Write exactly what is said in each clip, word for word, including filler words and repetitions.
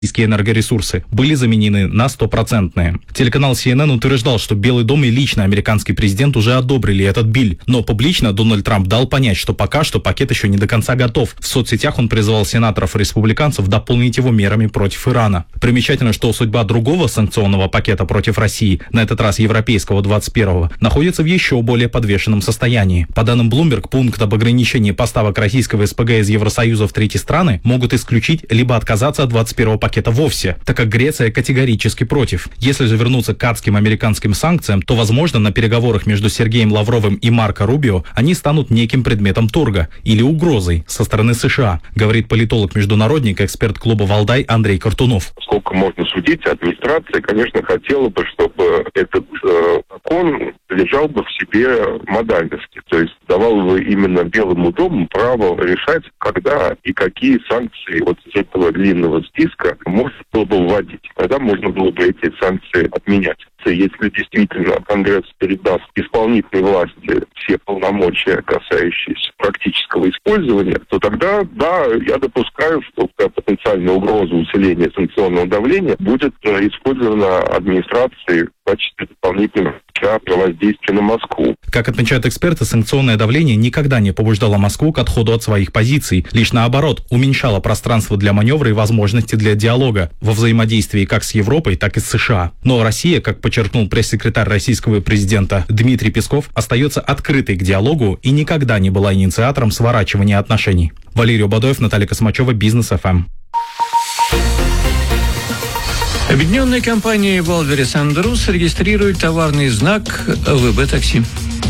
российские энергоресурсы были заменены на стопроцентные. Телеканал си эн эн утверждал, что Белый дом и лично американский президент уже одобрили этот биль, но публично Дональд Трамп дал понять, что пока что пакет еще не до конца готов. В соцсетях он призывал сенаторов и республиканцев дополнить его мерами против Ирана. Примечательно, что судьба другого санкционного пакета против России, на этот раз европейского двадцать первого, находится в еще более подвешенном состоянии. По данным Bloomberg, пункт об ограничении поставок российского эс пэ гэ из Евросоюза в третьи страны могут исключить либо отказаться от двадцать первого пакета вовсе, так как Греция категорически против. Если же вернуться к адским американским санкциям, то, возможно, на переговорах между Сергеем Лавровым и Марко Рубио они станут неким предметом торга или угрозой со стороны США, говорит политолог-международник, эксперт клуба «Валдай» Андрей Картунов. Сколько можно судить, администрация, конечно, хотела бы, чтобы этот э, закон лежал бы в себе модальности, то есть давал бы именно Белому дому право решать, когда и какие санкции вот из этого длинного списка можно было бы вводить. Тогда можно было бы эти санкции отменять. Если действительно Конгресс передаст исполнительной власти все полномочия, касающиеся практического использования, то тогда, да, я допускаю, что потенциальная угроза усиления санкционного давления будет использована администрацией в качестве дополнительного для воздействия на Москву. Как отмечают эксперты, санкционное давление никогда не побуждало Москву к отходу от своих позиций, лишь наоборот, уменьшало пространство для маневра и возможности для диалога во взаимодействии как с Европой, так и с США. Но Россия, как подчеркнул пресс-секретарь российского президента Дмитрий Песков, остается открытой к диалогу и никогда не была инициатором сворачивания отношений. Валерий Обадоев, Наталья Космачева, Бизнес эф эм. Объединенная компания Wildberries Andrews регистрирует товарный знак вэ бэ такси.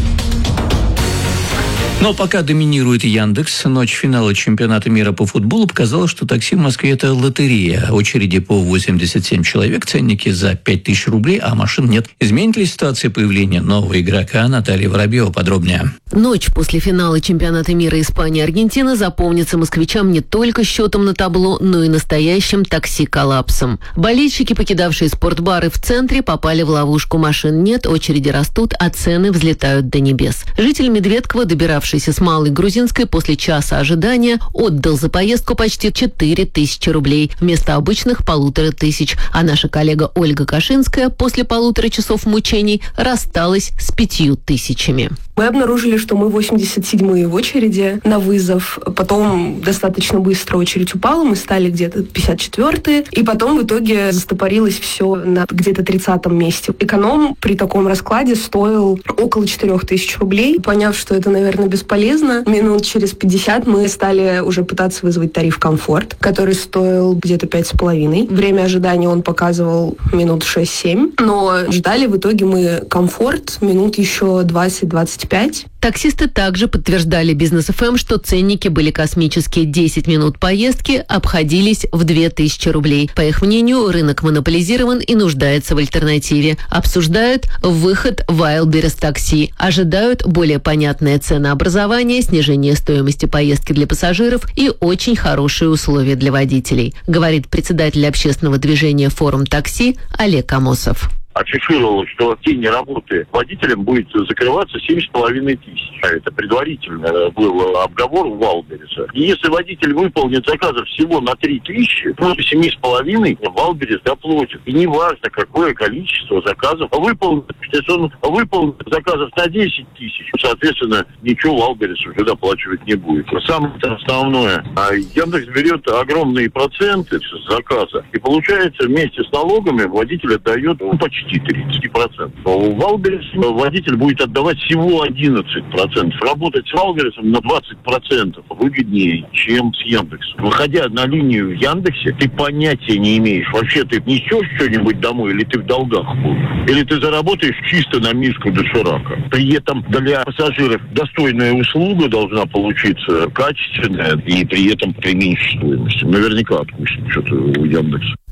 Но пока доминирует Яндекс, ночь финала чемпионата мира по футболу показала, что такси в Москве – это лотерея. Очереди по восемьдесят семь человек, ценники за пять тысяч рублей, а машин нет. Изменит ли ситуация появления нового игрока? Наталья Воробьева подробнее. Ночь после финала чемпионата мира Испания и Аргентина запомнится москвичам не только счетом на табло, но и настоящим такси-коллапсом. Болельщики, покидавшие спортбары в центре, попали в ловушку. Машин нет, очереди растут, а цены взлетают до небес. Житель Медведкова, добиравшийся с Малой Грузинской, после часа ожидания отдал за поездку почти четыре тысячи рублей вместо обычных полутора тысяч. А наша коллега Ольга Кашинская после полутора часов мучений рассталась с пятью тысячами. Мы обнаружили, что мы восемьдесят седьмые в очереди на вызов. Потом достаточно быстро очередь упала, мы стали где-то пятьдесят четвёртые. И потом в итоге застопорилось все на где-то тридцатом месте. Эконом при таком раскладе стоил около четырех тысяч рублей. Поняв, что это, наверное, бесполезно, минут через пятьдесят мы стали уже пытаться вызвать тариф «Комфорт», который стоил где-то пять с половиной. Время ожидания он показывал минут шесть-семь. Но ждали в итоге мы «Комфорт» минут еще двадцать-двадцать пять. Таксисты также подтверждали Бизнес эф эм, что ценники были космические. десять минут поездки обходились в две тысячи рублей. По их мнению, рынок монополизирован и нуждается в альтернативе. Обсуждают выход Wildberries такси. Ожидают более понятное ценообразование, снижение стоимости поездки для пассажиров и очень хорошие условия для водителей, говорит председатель общественного движения «Форум такси» Олег Амосов. Афишировал, что в день работы водителям будет закрываться семь с половиной тысяч. Это предварительно был обговор у Wildberries. И если водитель выполнит заказов всего на три тысячи, то семи с половиной Wildberries доплатит. И не важно, какое количество заказов выполнит. Если он выполнит заказов на десять тысяч, соответственно, ничего Wildberries уже доплачивать не будет. Самое основное, Яндекс берет огромные проценты с заказа. И получается, вместе с налогами водитель отдает ну, почти тридцать процентов. А у Wildberries водитель будет отдавать всего одиннадцать процентов. Работать с Wildberries на двадцать процентов выгоднее, чем с Яндексом. Выходя на линию в Яндексе, ты понятия не имеешь. Вообще ты несешь что-нибудь домой, или ты в долгах будешь, или ты заработаешь чисто на миску доширака. При этом для пассажиров достойная услуга должна получиться, качественная, и при этом при меньшей стоимости. Наверняка отпустят что-то у Яндекса.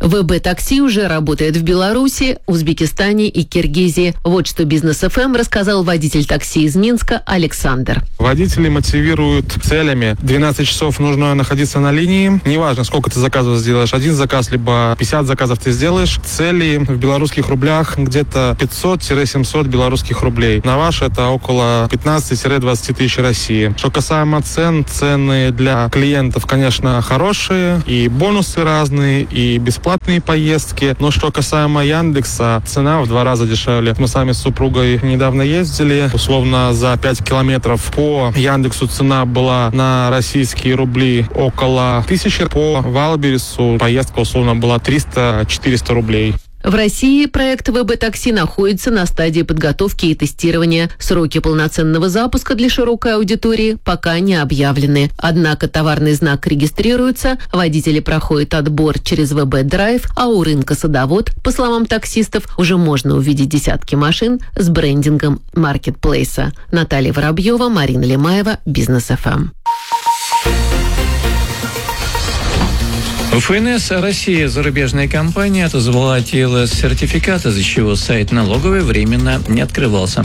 ВБ-такси уже работает в Беларуси, Узбекистане и Киргизии. Вот что Бизнес эф эм рассказал водитель такси из Минска Александр. Водители мотивируют целями. двенадцать часов нужно находиться на линии. Неважно, сколько ты заказов сделаешь. Один заказ, либо пятьдесят заказов ты сделаешь. Цели в белорусских рублях где-то пятьсот-семьсот белорусских рублей. На ваш это около пятнадцать-двадцать тысяч России. Что касаемо цен, цены для клиентов, конечно, хорошие. И бонусы разные, и бесплатные поездки. Но что касаемо Яндекса, цена в два раза дешевле. Мы сами с супругой недавно ездили. Условно за пять километров по Яндексу цена была на российские рубли около тысячи. По Валбересу поездка условно была триста-четыреста рублей. В России проект ВБ-такси находится на стадии подготовки и тестирования. Сроки полноценного запуска для широкой аудитории пока не объявлены. Однако товарный знак регистрируется, водители проходят отбор через ВБ-драйв, а у рынка Садовод, по словам таксистов, уже можно увидеть десятки машин с брендингом маркетплейса. Наталья Воробьева, Марина Лемаева, Бизнес эф эм. эф эн эс «Россия» зарубежная компания отозвала ти эл эс-сертификат, из-за чего сайт налоговой временно не открывался.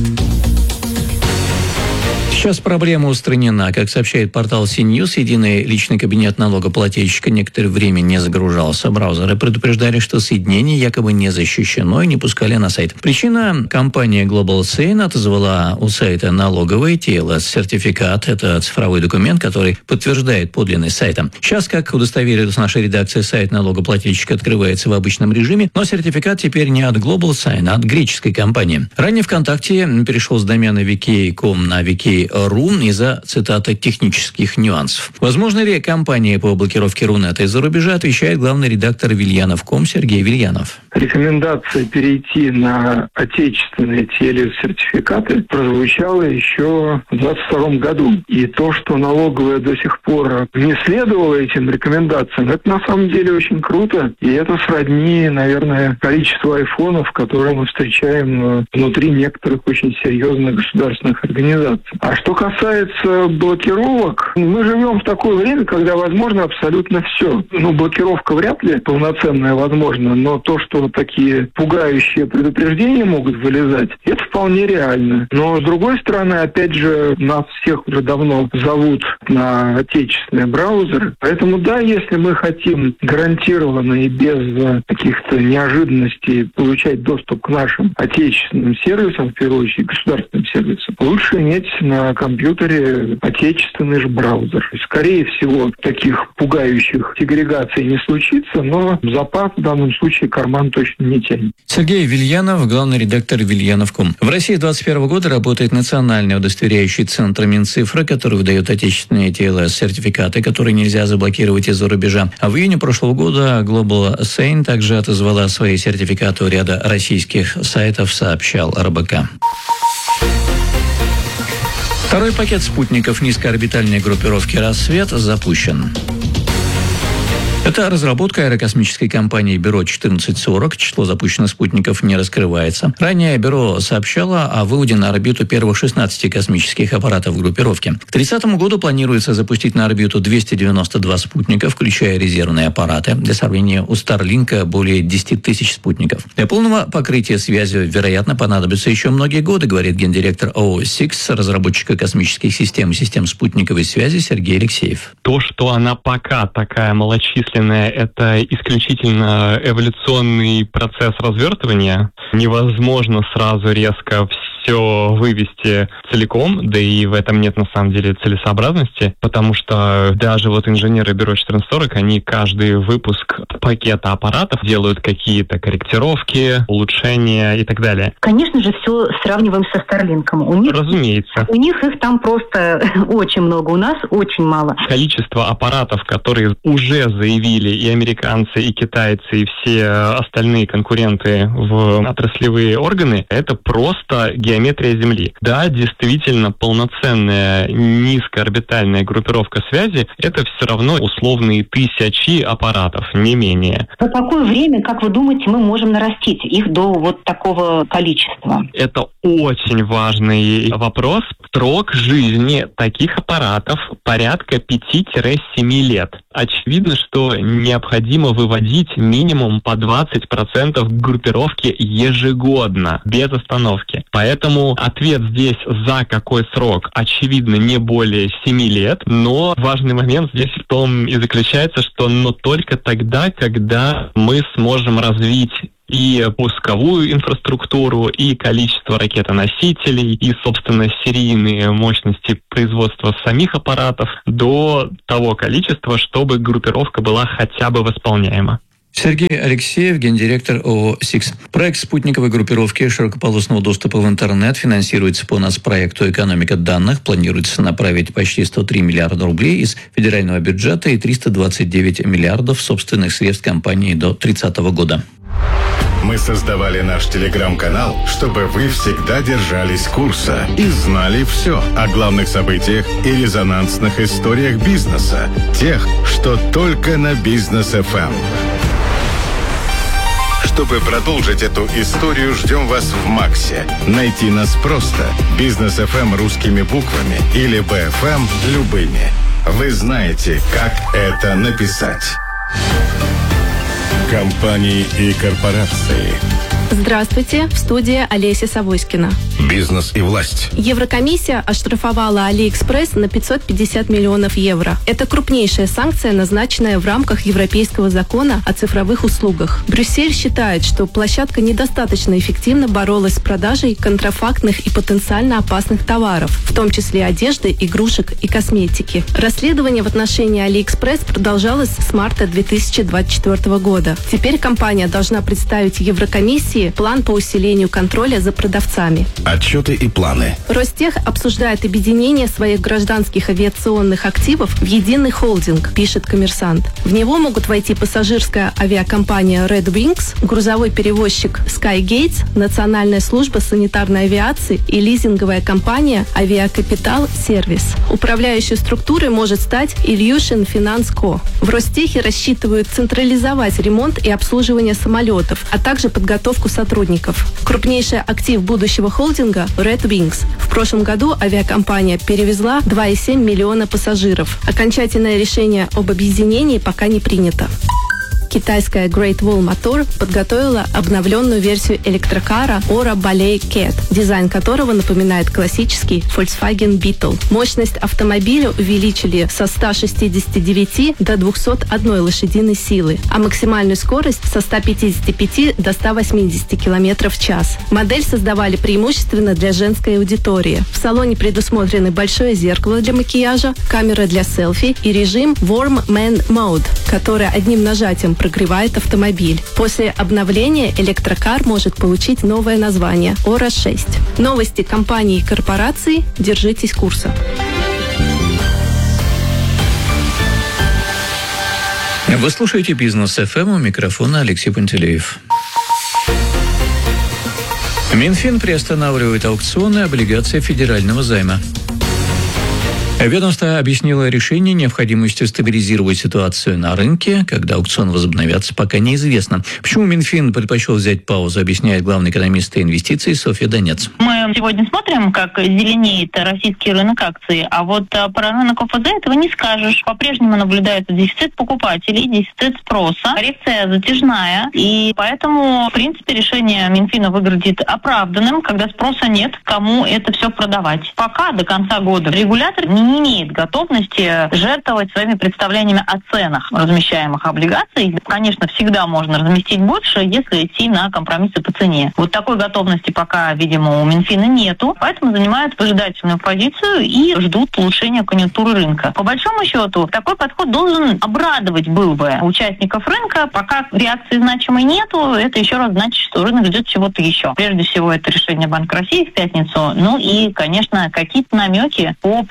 Сейчас проблема устранена. Как сообщает портал Си-Ньюс, единый личный кабинет налогоплательщика некоторое время не загружался. Браузеры предупреждали, что соединение якобы не защищено и не пускали на сайт. Причина – компания Global Sign отозвала у сайта налоговой ти эл эс-сертификат. Это цифровой документ, который подтверждает подлинность сайта. Сейчас, как удостоверилась наша редакция, сайт налогоплательщика открывается в обычном режиме, но сертификат теперь не от Global Sign, а от греческой компании. Ранее ВКонтакте перешел с домена ви кей точка ком на ви кей точка ру из-за, цитата, технических нюансов. Возможно ли компания по блокировке Рунета из-за рубежа, отвечает главный редактор Вильянов точка ком Сергей Вильянов. Рекомендация перейти на отечественные ти эл эс-сертификаты прозвучала еще в двадцать втором году. И то, что налоговая до сих пор не следовала этим рекомендациям, это на самом деле очень круто. И это сродни, наверное, количеству айфонов, которые мы встречаем внутри некоторых очень серьезных государственных организаций. А что касается блокировок, мы живем в такое время, когда возможно абсолютно все. Ну, блокировка вряд ли полноценная возможна, но то, что такие пугающие предупреждения могут вылезать, это вполне реально. Но, с другой стороны, опять же, нас всех уже давно зовут на отечественные браузеры. Поэтому, да, если мы хотим гарантированно и без каких-то неожиданностей получать доступ к нашим отечественным сервисам, в первую очередь государственным сервисам, лучше иметь на компьютере отечественный же браузер. Скорее всего, таких пугающих сегрегаций не случится, но запас в данном случае карман точно не тянет. Сергей Вильянов, главный редактор Вильянов точка ком. В России с двадцать первого года работает национальный удостоверяющий центр Минцифры, который выдает отечественные ти эл эс-сертификаты, которые нельзя заблокировать из-за рубежа. А в июне прошлого года Global Sign также отозвала свои сертификаты у ряда российских сайтов, сообщал эр бэ ка. Второй пакет спутников низкоорбитальной группировки «Рассвет» запущен. Это разработка аэрокосмической компании Бюро четырнадцать сорок. Число запущенных спутников не раскрывается. Ранее Бюро сообщало о выводе на орбиту первых шестнадцати космических аппаратов группировки. К тридцатому году планируется запустить на орбиту двести девяносто два спутника, включая резервные аппараты. Для сравнения, у Старлинка более десять тысяч спутников. Для полного покрытия связи, вероятно, понадобится еще многие годы, говорит гендиректор ООО «Сикс», разработчика космических систем и систем спутниковой связи Сергей Алексеев. То, что она пока такая малочисленная, это исключительно эволюционный процесс развертывания. Невозможно сразу резко все вывести целиком, да и в этом нет на самом деле целесообразности, потому что даже вот инженеры Бюро четырнадцать сорок, они каждый выпуск пакета аппаратов делают какие-то корректировки, улучшения и так далее. Конечно же, все сравниваем со Старлинком. У них, Разумеется. У них их там просто очень много, у нас очень мало. Количество аппаратов, которые уже заявили и американцы, и китайцы, и все остальные конкуренты в отраслевые органы, это просто геометрия геометрия Земли. Да, действительно, полноценная низкоорбитальная группировка связи — это все равно условные тысячи аппаратов, не менее. За какое время, как вы думаете, мы можем нарастить их до вот такого количества? Это очень важный вопрос. Срок жизни таких аппаратов порядка пяти-семи лет. Очевидно, что необходимо выводить минимум по двадцать процентов группировки ежегодно, без остановки. Поэтому ответ здесь за какой срок, очевидно, не более семи лет, но важный момент здесь в том и заключается, что но только тогда, когда мы сможем развить и пусковую инфраструктуру, и количество ракетоносителей, и, собственно, серийные мощности производства самих аппаратов до того количества, чтобы группировка была хотя бы восполняема. Сергей Алексеев, гендиректор ООО «Сикс». Проект спутниковой группировки широкополосного доступа в интернет финансируется по нацпроекту «Экономика данных». Планируется направить почти сто три миллиарда рублей из федерального бюджета и триста двадцать девять миллиардов собственных средств компании до тридцатого года. Мы создавали наш телеграм-канал, чтобы вы всегда держались курса и знали все о главных событиях и резонансных историях бизнеса. Тех, что только на Бизнес эф эм. Чтобы продолжить эту историю, ждем вас в Максе. Найти нас просто. Бизнес эф эм русскими буквами или би эф эм любыми. Вы знаете, как это написать. Компании и корпорации. Здравствуйте, в студии Олеся Савоськина. Бизнес и власть. Еврокомиссия оштрафовала Алиэкспресс на пятьсот пятьдесят миллионов евро. Это крупнейшая санкция, назначенная в рамках Европейского закона о цифровых услугах. Брюссель считает, что площадка недостаточно эффективно боролась с продажей контрафактных и потенциально опасных товаров, в том числе одежды, игрушек и косметики. Расследование в отношении Алиэкспресс продолжалось с марта две тысячи двадцать четвёртого года. Теперь компания должна представить Еврокомиссии план по усилению контроля за продавцами. Отчеты и планы. Ростех обсуждает объединение своих гражданских авиационных активов в единый холдинг, пишет «Коммерсант». В него могут войти пассажирская авиакомпания Red Wings, грузовой перевозчик Skygates, Национальная служба санитарной авиации и лизинговая компания Авиакапитал Сервис. Управляющей структурой может стать Ilyushin Finance Co. В Ростехе рассчитывают централизовать ремонт и обслуживание самолетов, а также подготовку сотрудников. Крупнейший актив будущего холдинга – Red Wings. В прошлом году авиакомпания перевезла два целых семь десятых миллиона пассажиров. Окончательное решение об объединении пока не принято. Китайская Great Wall Motor подготовила обновленную версию электрокара Ora Ballet Cat, дизайн которого напоминает классический Volkswagen Beetle. Мощность автомобиля увеличили со ста шестидесяти девяти до двухсот одной лошадиной силы, а максимальную скорость со ста пятидесяти пяти до ста восьмидесяти километров в час. Модель создавали преимущественно для женской аудитории. В салоне предусмотрены большое зеркало для макияжа, камера для селфи и режим Warm Man Mode, который одним нажатием прогревает автомобиль. После обновления электрокар может получить новое название Ора шесть. Новости компании и корпораций. Держитесь курса. Вы слушаете Бизнес эф эм, у микрофона Алексей Пантелеев. Минфин приостанавливает аукционы облигаций федерального займа. Ведомство объяснило решение необходимостью стабилизировать ситуацию на рынке. Когда аукцион возобновятся, пока неизвестно. Почему Минфин предпочел взять паузу, объясняет главный экономист инвестиций Софья Донец. Мы сегодня смотрим, как зеленеет российский рынок акций, а вот про рынок ОФЗ этого не скажешь. По-прежнему наблюдается дефицит покупателей, дефицит спроса, коррекция затяжная, и поэтому, в принципе, решение Минфина выглядит оправданным, когда спроса нет, кому это все продавать. Пока до конца года регулятор не не имеет готовности жертвовать своими представлениями о ценах размещаемых облигаций. Конечно, всегда можно разместить больше, если идти на компромиссы по цене. Вот такой готовности пока, видимо, у Минфина нету, поэтому занимают выжидательную позицию и ждут улучшения конъюнктуры рынка. По большому счету, такой подход должен обрадовать был бы участников рынка. Пока реакции значимой нету, это еще раз значит, что рынок ждет чего-то еще. Прежде всего, это решение Банка России в пятницу, ну и, конечно, какие-то намеки по проектировке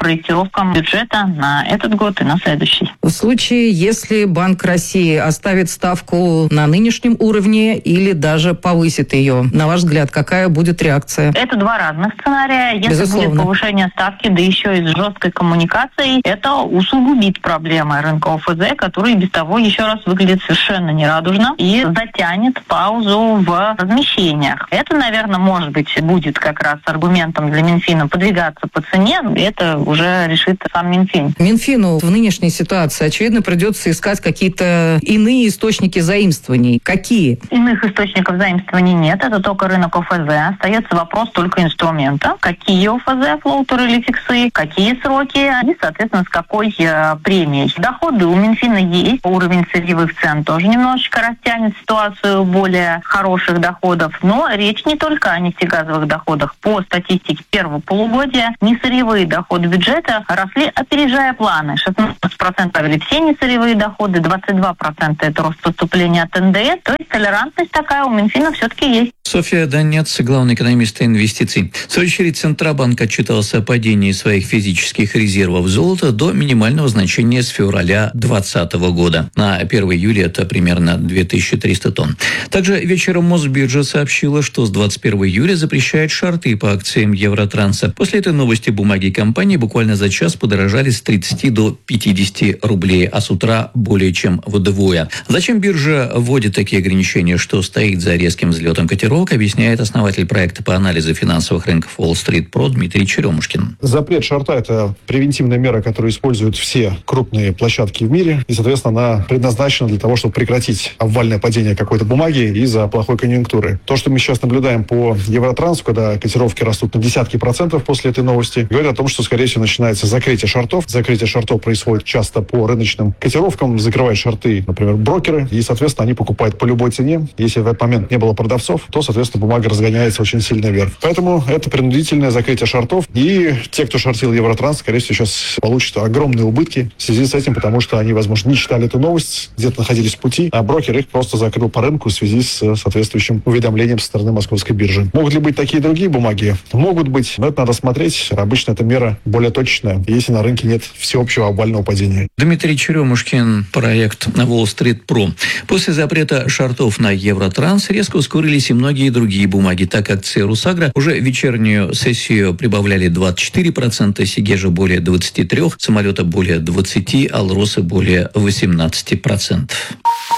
корректировкам бюджета на этот год и на следующий. В случае, если Банк России оставит ставку на нынешнем уровне или даже повысит ее, на ваш взгляд, какая будет реакция? Это два разных сценария. Если Безусловно. будет повышение ставки, да еще и с жесткой коммуникацией, это усугубит проблемы рынка ОФЗ, который без того еще раз выглядит совершенно нерадужно и затянет паузу в размещениях. Это, наверное, может быть, будет как раз аргументом для Минфина подвигаться по цене. Это уже решит сам Минфин. Минфину в нынешней ситуации, очевидно, придется искать какие-то иные источники заимствований. Какие? Иных источников заимствований нет. Это только рынок ОФЗ. Остается вопрос только инструмента. Какие ОФЗ, флоутеры или фиксы, какие сроки и, соответственно, с какой э, премией. Доходы у Минфина есть. Уровень сырьевых цен тоже немножечко растянет ситуацию более хороших доходов. Но речь не только о нефтегазовых доходах. По статистике первого полугодия несырьевые доходы бюджета росли, опережая планы. шестнадцать процентов правили все несырьевые доходы, двадцать два процента это рост поступления от эн дэ эс. То есть толерантность такая у Минфина все-таки есть. Софья Донец, главный экономист инвестиций. В свою очередь, Центробанк отчитался о падении своих физических резервов золота до минимального значения с февраля двадцатого года. На первое июля это примерно две тысячи триста тонн. Также вечером Мосбиржа сообщила, что с двадцать первого июля запрещает шорты по акциям Евротранса. После этой новости бумаги компании буквально за час подорожали с тридцати до пятидесяти рублей, а с утра более чем вдвое. Зачем биржа вводит такие ограничения, что стоит за резким взлетом котировок, объясняет основатель проекта по анализу финансовых рынков Wall Street Pro Дмитрий Черемушкин. Запрет шорта – это превентивная мера, которую используют все крупные площадки в мире. И, соответственно, она предназначена для того, чтобы прекратить обвальное падение какой-то бумаги из-за плохой конъюнктуры. То, что мы сейчас наблюдаем по Евротрансу, когда котировки растут на десятки процентов после этой новости, говорит о том, что, скорее всего, начинается закрытие шортов. Закрытие шортов происходит часто по рыночным котировкам. Закрывают шорты, например, брокеры, и, соответственно, они покупают по любой цене. Если в этот момент не было продавцов, то, соответственно, бумага разгоняется очень сильно вверх. Поэтому это принудительное закрытие шортов. И те, кто шортил Евротранс, скорее всего, сейчас получат огромные убытки в связи с этим, потому что они, возможно, не читали эту новость, где-то находились в пути, а брокер их просто закрыл по рынку в связи с соответствующим уведомлением со стороны Московской биржи. Могут ли быть такие другие бумаги? Могут быть, но это надо смотреть. Обычно эта мера более точечная, если на рынке нет всеобщего обвального падения. Дмитрий Черемушкин, проект Wall Street Pro. После запрета шортов на Евротранс резко ускорились и многие другие бумаги. Так, акции Русагра уже вечернюю сессию прибавляли двадцать четыре процента, Сигежа более двадцать три процента, самолета более двадцать процентов, Алроса более восемнадцать процентов.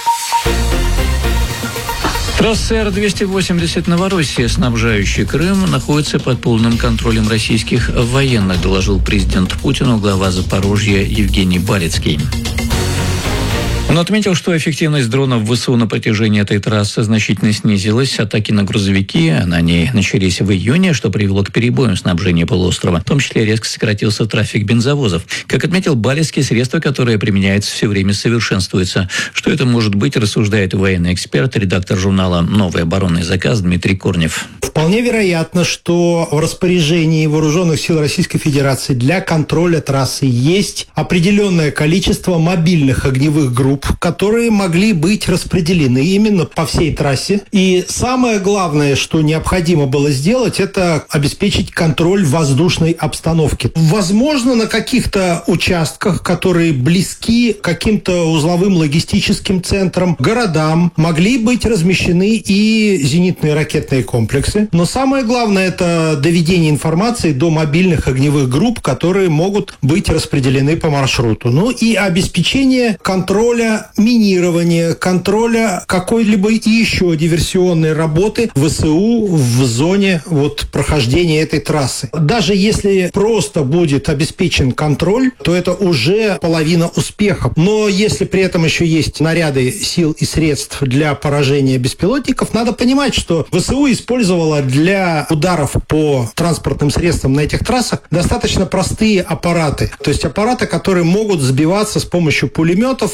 Трасса Эр двести восемьдесят Новороссия, снабжающая Крым, находится под полным контролем российских военных, доложил президент Путину глава Запорожья Евгений Балицкий. Он отметил, что эффективность дронов ВСУ на протяжении этой трассы значительно снизилась. Атаки на грузовики на ней начались в июне, что привело к перебоям снабжения полуострова. В том числе резко сократился трафик бензовозов. Как отметил Балицкий, средства, которые применяются, все время совершенствуются. Что это может быть, рассуждает военный эксперт, редактор журнала «Новый оборонный заказ» Дмитрий Корнев. Вполне вероятно, что в распоряжении Вооруженных сил Российской Федерации для контроля трассы есть определенное количество мобильных огневых групп, которые могли быть распределены именно по всей трассе. И самое главное, что необходимо было сделать, это обеспечить контроль воздушной обстановки. Возможно, на каких-то участках, которые близки к каким-то узловым логистическим центрам, городам, могли быть размещены и зенитные ракетные комплексы. Но самое главное, это доведение информации до мобильных огневых групп, которые могут быть распределены по маршруту. Ну и обеспечение контроля минирования, контроля какой-либо еще диверсионной работы ВСУ в зоне вот прохождения этой трассы. Даже если просто будет обеспечен контроль, то это уже половина успеха. Но если при этом еще есть наряды сил и средств для поражения беспилотников, надо понимать, что ВСУ использовала для ударов по транспортным средствам на этих трассах достаточно простые аппараты. То есть аппараты, которые могут сбиваться с помощью пулеметов, тем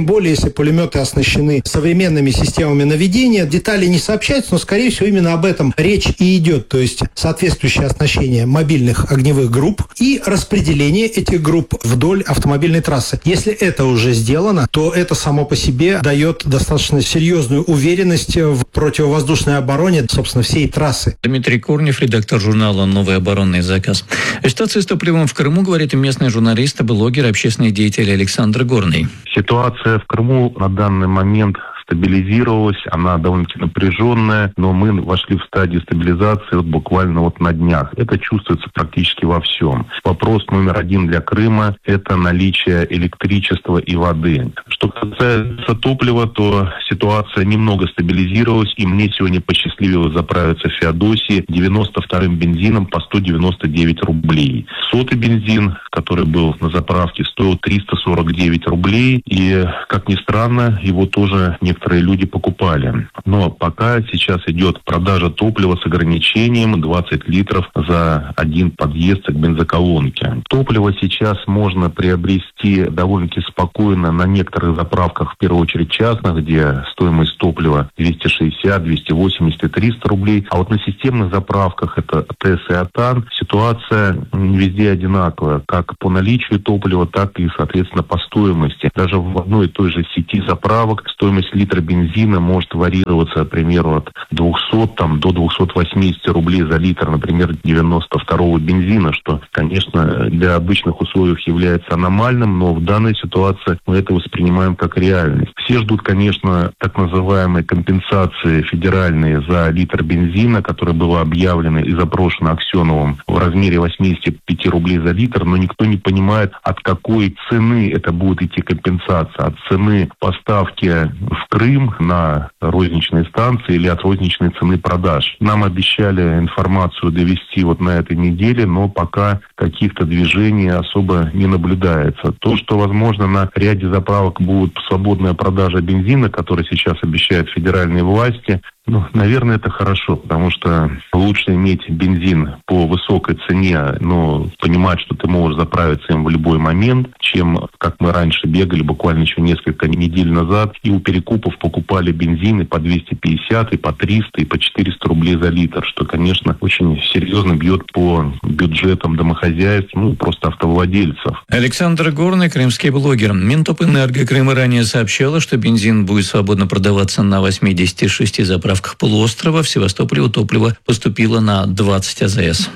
тем более, если пулеметы оснащены современными системами наведения. Детали не сообщаются, но, скорее всего, именно об этом речь и идет. То есть соответствующее оснащение мобильных огневых групп и распределение этих групп вдоль автомобильной трассы. Если это уже сделано, то это само по себе дает достаточно серьезную уверенность в противовоздушной обороне, собственно, всей трассы. Дмитрий Корнев, редактор журнала «Новый оборонный заказ». О ситуации с топливом в Крыму говорит и местный журналист, блогер, общественный деятель Александр Горный. Ситуация в Крыму на данный момент стабилизировалась, она довольно-таки напряженная, но мы вошли в стадию стабилизации вот буквально вот на днях. Это чувствуется практически во всем. Вопрос номер один для Крыма – это наличие электричества и воды. Что касается топлива, то ситуация немного стабилизировалась, и мне сегодня посчастливилось заправиться в Феодосии девяносто вторым бензином по сто девяносто девять рублей. Сотый бензин, который был на заправке, стоил триста сорок девять рублей, и, как ни странно, его тоже не некоторые люди покупали. Но пока сейчас идет продажа топлива с ограничением двадцать литров за один подъезд к бензоколонке. Топливо сейчас можно приобрести довольно-таки спокойно на некоторых заправках, в первую очередь частных, где стоимость топлива двести шестьдесят, двести восемьдесят и триста рублей. А вот на системных заправках, это ТЭС и АТАН, ситуация везде одинаковая. Как по наличию топлива, так и, соответственно, по стоимости. Даже в одной и той же сети заправок стоимость литра бензина может варьироваться, к примеру, от двухсот там, до двухсот восьмидесяти рублей за литр, например, девяносто второго бензина, что, конечно, для обычных условий является аномальным, но в данной ситуации мы это воспринимаем как реальность. Все ждут, конечно, так называемой компенсации федеральной за литр бензина, которая была объявлена и запрошена Аксеновым в размере восемьдесят пять рублей за литр, но никто не понимает, от какой цены это будет идти компенсация, от цены поставки в Крым на розничные станции или от розничной цены продаж. Нам обещали информацию довести вот на этой неделе, но пока каких-то движений особо не наблюдается. То, что, возможно, на ряде заправок будет свободная продажа бензина, который сейчас обещают федеральные власти, ну, наверное, это хорошо, потому что лучше иметь бензин по высокой цене, но понимать, что ты можешь заправиться им в любой момент, чем, как мы раньше бегали, буквально еще несколько недель назад, и у перекупов покупали бензины по двести пятьдесят, и по триста, и по четыреста рублей за литр, что, конечно, очень серьезно бьет по бюджетам домохозяйств, ну, просто автовладельцев. Александр Горный, крымский блогер. Минтопэнерго Крыма ранее сообщала, что бензин будет свободно продаваться на восьмидесяти шести заправках полуострова. В Севастополе топливо поступило на двадцать АЗС.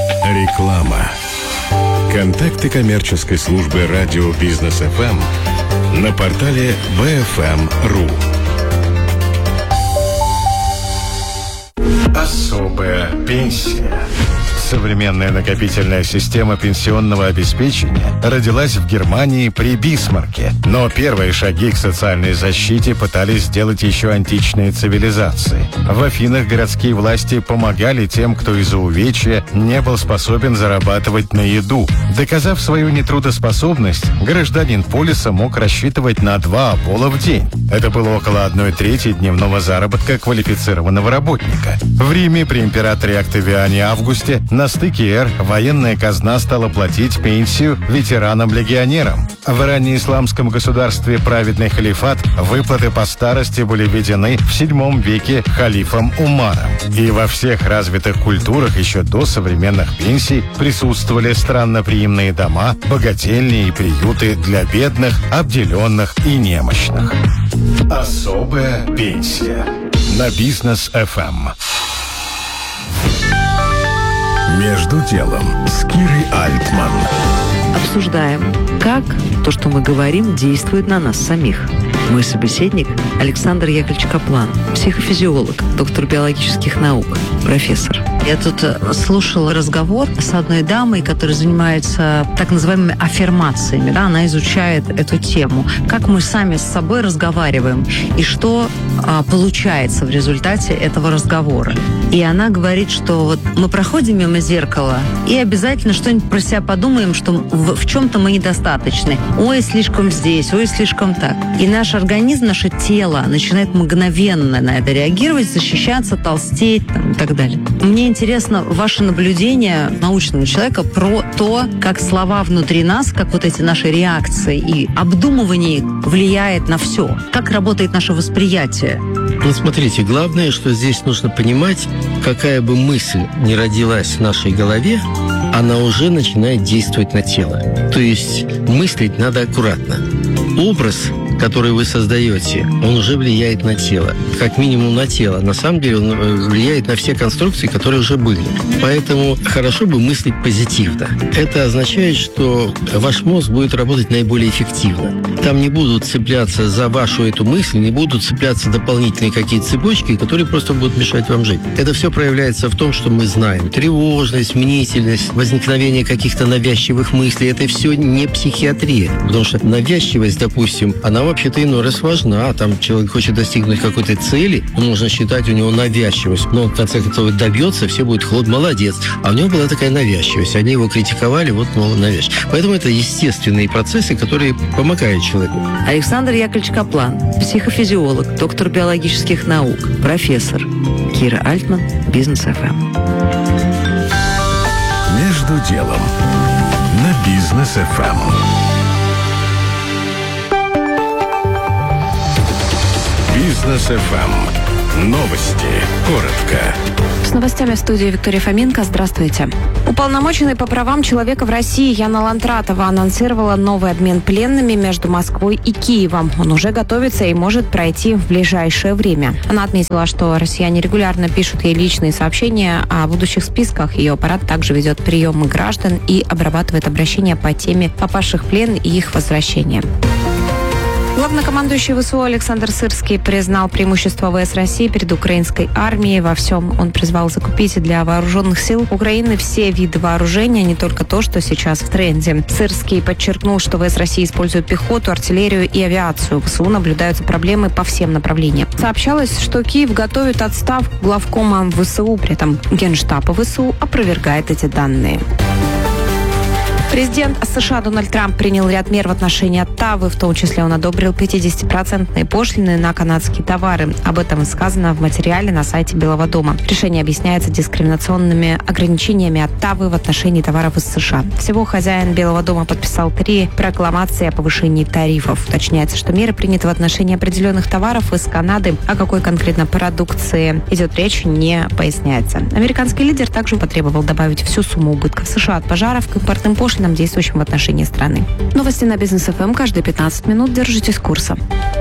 Реклама. Контакты коммерческой службы радио Бизнес эф эм на портале би эф эм точка ру. Особая пенсия. Современная накопительная система пенсионного обеспечения родилась в Германии при Бисмарке. Но первые шаги к социальной защите пытались сделать еще античные цивилизации. В Афинах городские власти помогали тем, кто из-за увечья не был способен зарабатывать на еду. Доказав свою нетрудоспособность, гражданин полиса мог рассчитывать на два обола в день. Это было около одной трети дневного заработка квалифицированного работника. В Риме при императоре Октавиане Августе на стыке эр военная казна стала платить пенсию ветеранам-легионерам. В раннеисламском государстве праведный халифат выплаты по старости были введены в седьмом веке халифом Умаром. И во всех развитых культурах еще до современных пенсий присутствовали странноприимные дома, богательни и приюты для бедных, обделенных и немощных. Особая пенсия на Бизнес эф эм. Между делом с Кирой Альтман. Обсуждаем, как то, что мы говорим, действует на нас самих. Мой собеседник Александр Яковлевич Каплан, психофизиолог, доктор биологических наук, профессор. Я тут слушала разговор с одной дамой, которая занимается так называемыми аффирмациями. Да? Она изучает эту тему. Как мы сами с собой разговариваем и что а, получается в результате этого разговора. И она говорит, что вот мы проходим мимо зеркала и обязательно что-нибудь про себя подумаем, что в, в чем-то мы недостаточны. Ой, слишком здесь, ой, слишком так. И наш организм, наше тело начинает мгновенно на это реагировать, защищаться, толстеть там, и так далее. далее. Мне интересно ваше наблюдение научного человека про то, как слова внутри нас, как вот эти наши реакции и обдумывание влияет на все. Как работает наше восприятие. Ну, смотрите, главное, что здесь нужно понимать, какая бы мысль ни родилась в нашей голове, она уже начинает действовать на тело. То есть мыслить надо аккуратно. Образ, который вы создаете, он уже влияет на тело. Как минимум на тело. На самом деле он влияет на все конструкции, которые уже были. Поэтому хорошо бы мыслить позитивно. Это означает, что ваш мозг будет работать наиболее эффективно. Там не будут цепляться за вашу эту мысль, не будут цепляться дополнительные какие-то цепочки, которые просто будут мешать вам жить. Это все проявляется в том, что мы знаем. Тревожность, мнительность, возникновение каких-то навязчивых мыслей. Это все не психиатрия. Потому что навязчивость, допустим, она вообще-то иной раз важна. Там человек хочет достигнуть какой-то цели, можно считать у него навязчивость. Но в конце концов добьется, все будет хлоп, молодец. А у него была такая навязчивость. Они его критиковали, вот, мол, навязчивость. Поэтому это естественные процессы, которые помогают человеку. Александр Яковлевич Каплан, психофизиолог, доктор биологических наук, профессор. Кира Альтман, Бизнес эф эм. Между делом на Бизнес эф эм. Бизнес эф эм. Новости. Коротко. С новостями в студии Виктория Фоменко. Здравствуйте. Уполномоченный по правам человека в России Яна Лантратова анонсировала новый обмен пленными между Москвой и Киевом. Он уже готовится и может пройти в ближайшее время. Она отметила, что россияне регулярно пишут ей личные сообщения о будущих списках. Ее аппарат также ведет приемы граждан и обрабатывает обращения по теме попавших в плен и их возвращения. Главнокомандующий ВСУ Александр Сырский признал преимущество ВС России перед украинской армией во всем. Он призвал закупить для вооруженных сил Украины все виды вооружения, не только то, что сейчас в тренде. Сырский подчеркнул, что ВС России используют пехоту, артиллерию и авиацию. В ВСУ наблюдаются проблемы по всем направлениям. Сообщалось, что Киев готовит отставку главкома ВСУ, при этом Генштаб ВСУ опровергает эти данные. Президент США Дональд Трамп принял ряд мер в отношении Оттавы, в том числе он одобрил пятидесятипроцентные пошлины на канадские товары. Об этом сказано в материале на сайте Белого дома. Решение объясняется дискриминационными ограничениями Оттавы в отношении товаров из США. Всего хозяин Белого дома подписал три прокламации о повышении тарифов. Уточняется, что меры приняты в отношении определенных товаров из Канады. О какой конкретно продукции идет речь, не поясняется. Американский лидер также потребовал добавить всю сумму убытков США от пожаров к импортным пошлинам, действующим в отношении страны. Новости на Бизнес эф эм каждые пятнадцать минут. Держитесь курса.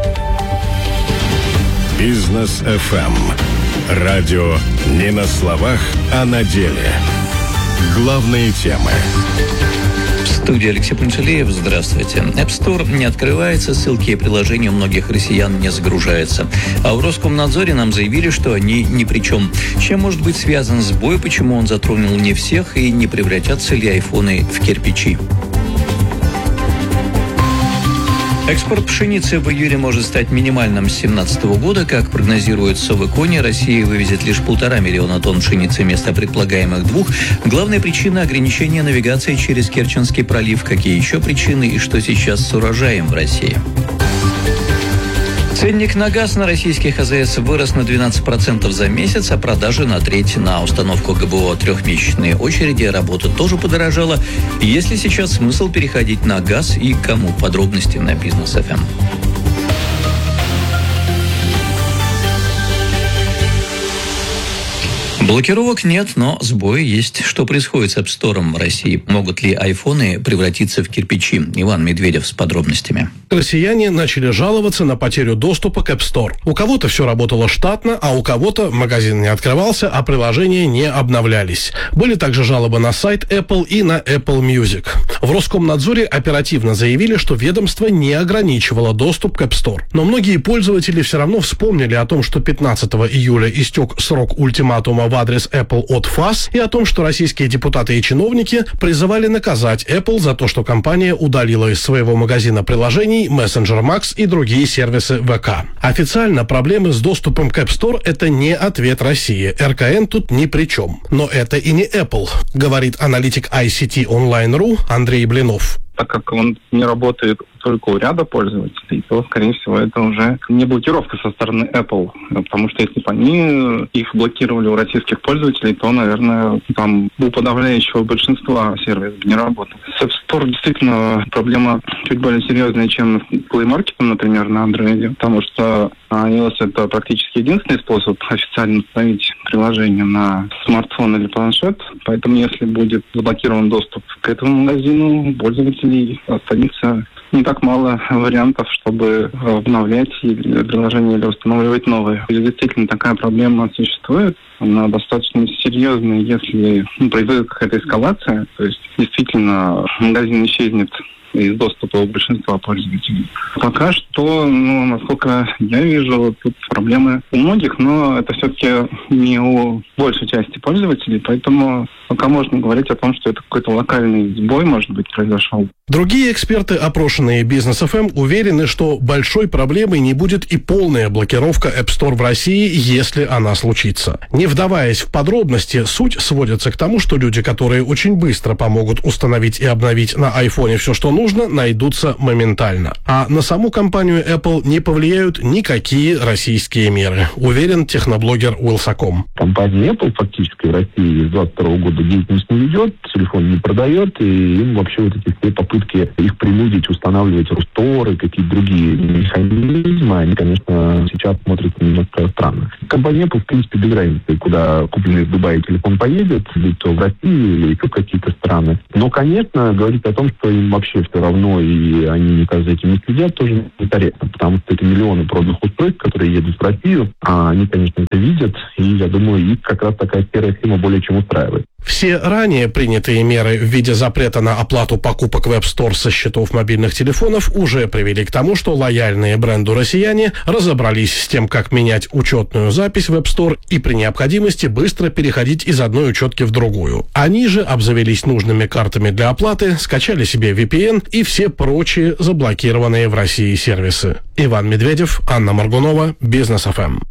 Бизнес эф эм. Радио не на словах, а на деле. Главные темы. В студии Алексей Пантелеев. Здравствуйте. App Store не открывается, ссылки и приложения у многих россиян не загружаются. А в Роскомнадзоре нам заявили, что они ни при чем. Чем может быть связан сбой, почему он затронул не всех и не превратятся ли айфоны в кирпичи? Экспорт пшеницы в июле может стать минимальным с две тысячи семнадцатого года. Как прогнозирует Совэкони, Россия вывезет лишь полтора миллиона тонн пшеницы вместо предполагаемых двух. Главная причина – ограничения навигации через Керченский пролив. Какие еще причины и что сейчас с урожаем в России? Ценник на газ на российских а зэ эс вырос на двенадцать процентов за месяц, а продажи на треть. На установку гэ бэ о трехмесячные очереди работа тоже подорожала. Есть ли сейчас смысл переходить на газ и кому? Подробности на Бизнес эф эм. Блокировок нет, но сбои есть. Что происходит с App Store в России? Могут ли айфоны превратиться в кирпичи? Иван Медведев с подробностями. Россияне начали жаловаться на потерю доступа к App Store. У кого-то все работало штатно, а у кого-то магазин не открывался, а приложения не обновлялись. Были также жалобы на сайт Apple и на Apple Music. В Роскомнадзоре оперативно заявили, что ведомство не ограничивало доступ к App Store. Но многие пользователи все равно вспомнили о том, что пятнадцатого июля истек срок ультиматума в адрес Apple от ФАС и о том, что российские депутаты и чиновники призывали наказать Apple за то, что компания удалила из своего магазина приложений Messenger Max и другие сервисы вэ ка. Официально проблемы с доступом к App Store – это не ответ России. эр ка эн тут ни при чем. Но это и не Apple, говорит аналитик ай си ти онлайн точка ру Андрей Блинов. так как он не работает только у ряда пользователей, то, скорее всего, это уже не блокировка со стороны Apple. Потому что если бы они их блокировали у российских пользователей, то, наверное, там у подавляющего большинства сервис не работал. С App Store действительно проблема чуть более серьезная, чем с Play Market, например, на Android, потому что iOS — это практически единственный способ официально установить приложение на смартфон или планшет. Поэтому, если будет заблокирован доступ к этому магазину, пользователей останется не так мало вариантов, чтобы обновлять приложение или устанавливать новые. И действительно, такая проблема существует. Она достаточно серьезная, если ну, произойдет какая-то эскалация. То есть, действительно, магазин исчезнет из доступа у большинства пользователей. Пока что, ну, насколько я вижу, тут проблемы у многих, но это все-таки не у большей части пользователей, поэтому пока можно говорить о том, что это какой-то локальный сбой, может быть, произошел. Другие эксперты, опрошенные Бизнес эф эм, уверены, что большой проблемой не будет и полная блокировка App Store в России, если она случится. Не вдаваясь в подробности, суть сводится к тому, что люди, которые очень быстро помогут установить и обновить на айфоне все, что нужно, найдутся моментально. А на саму компанию Apple не повлияют никакие российские меры, уверен техноблогер Уилсаком. Компания Apple фактически в России с двадцать второго года деятельность не ведет, телефон не продает, и им вообще вот эти все попытки их принудить устанавливать русторы, какие-то другие механизмы, они, конечно, сейчас смотрятся немножко странно. Компания Apple, в принципе, без разницы, куда купленный в Дубае телефон поедет, будь то в России или еще какие-то страны. Но, конечно, говорить о том, что им вообще все равно, и они никак за этим не следят, тоже некорректно, потому что это миллионы проданных устройств, которые едут в Россию, а они, конечно, это видят, и, я думаю, их как раз такая серая схема более чем устраивает. Все ранее принятые меры в виде запрета на оплату покупок в App Store со счетов мобильных телефонов уже привели к тому, что лояльные бренду россияне разобрались с тем, как менять учетную запись в App Store и при необходимости быстро переходить из одной учетки в другую. Они же обзавелись нужными картами для оплаты, скачали себе ви пи эн и все прочие заблокированные в России сервисы. Иван Медведев, Анна Моргунова, Бизнес эф эм.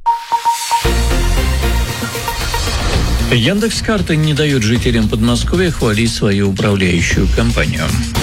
Яндекс.Карта не дает жителям Подмосковья хвалить свою управляющую компанию.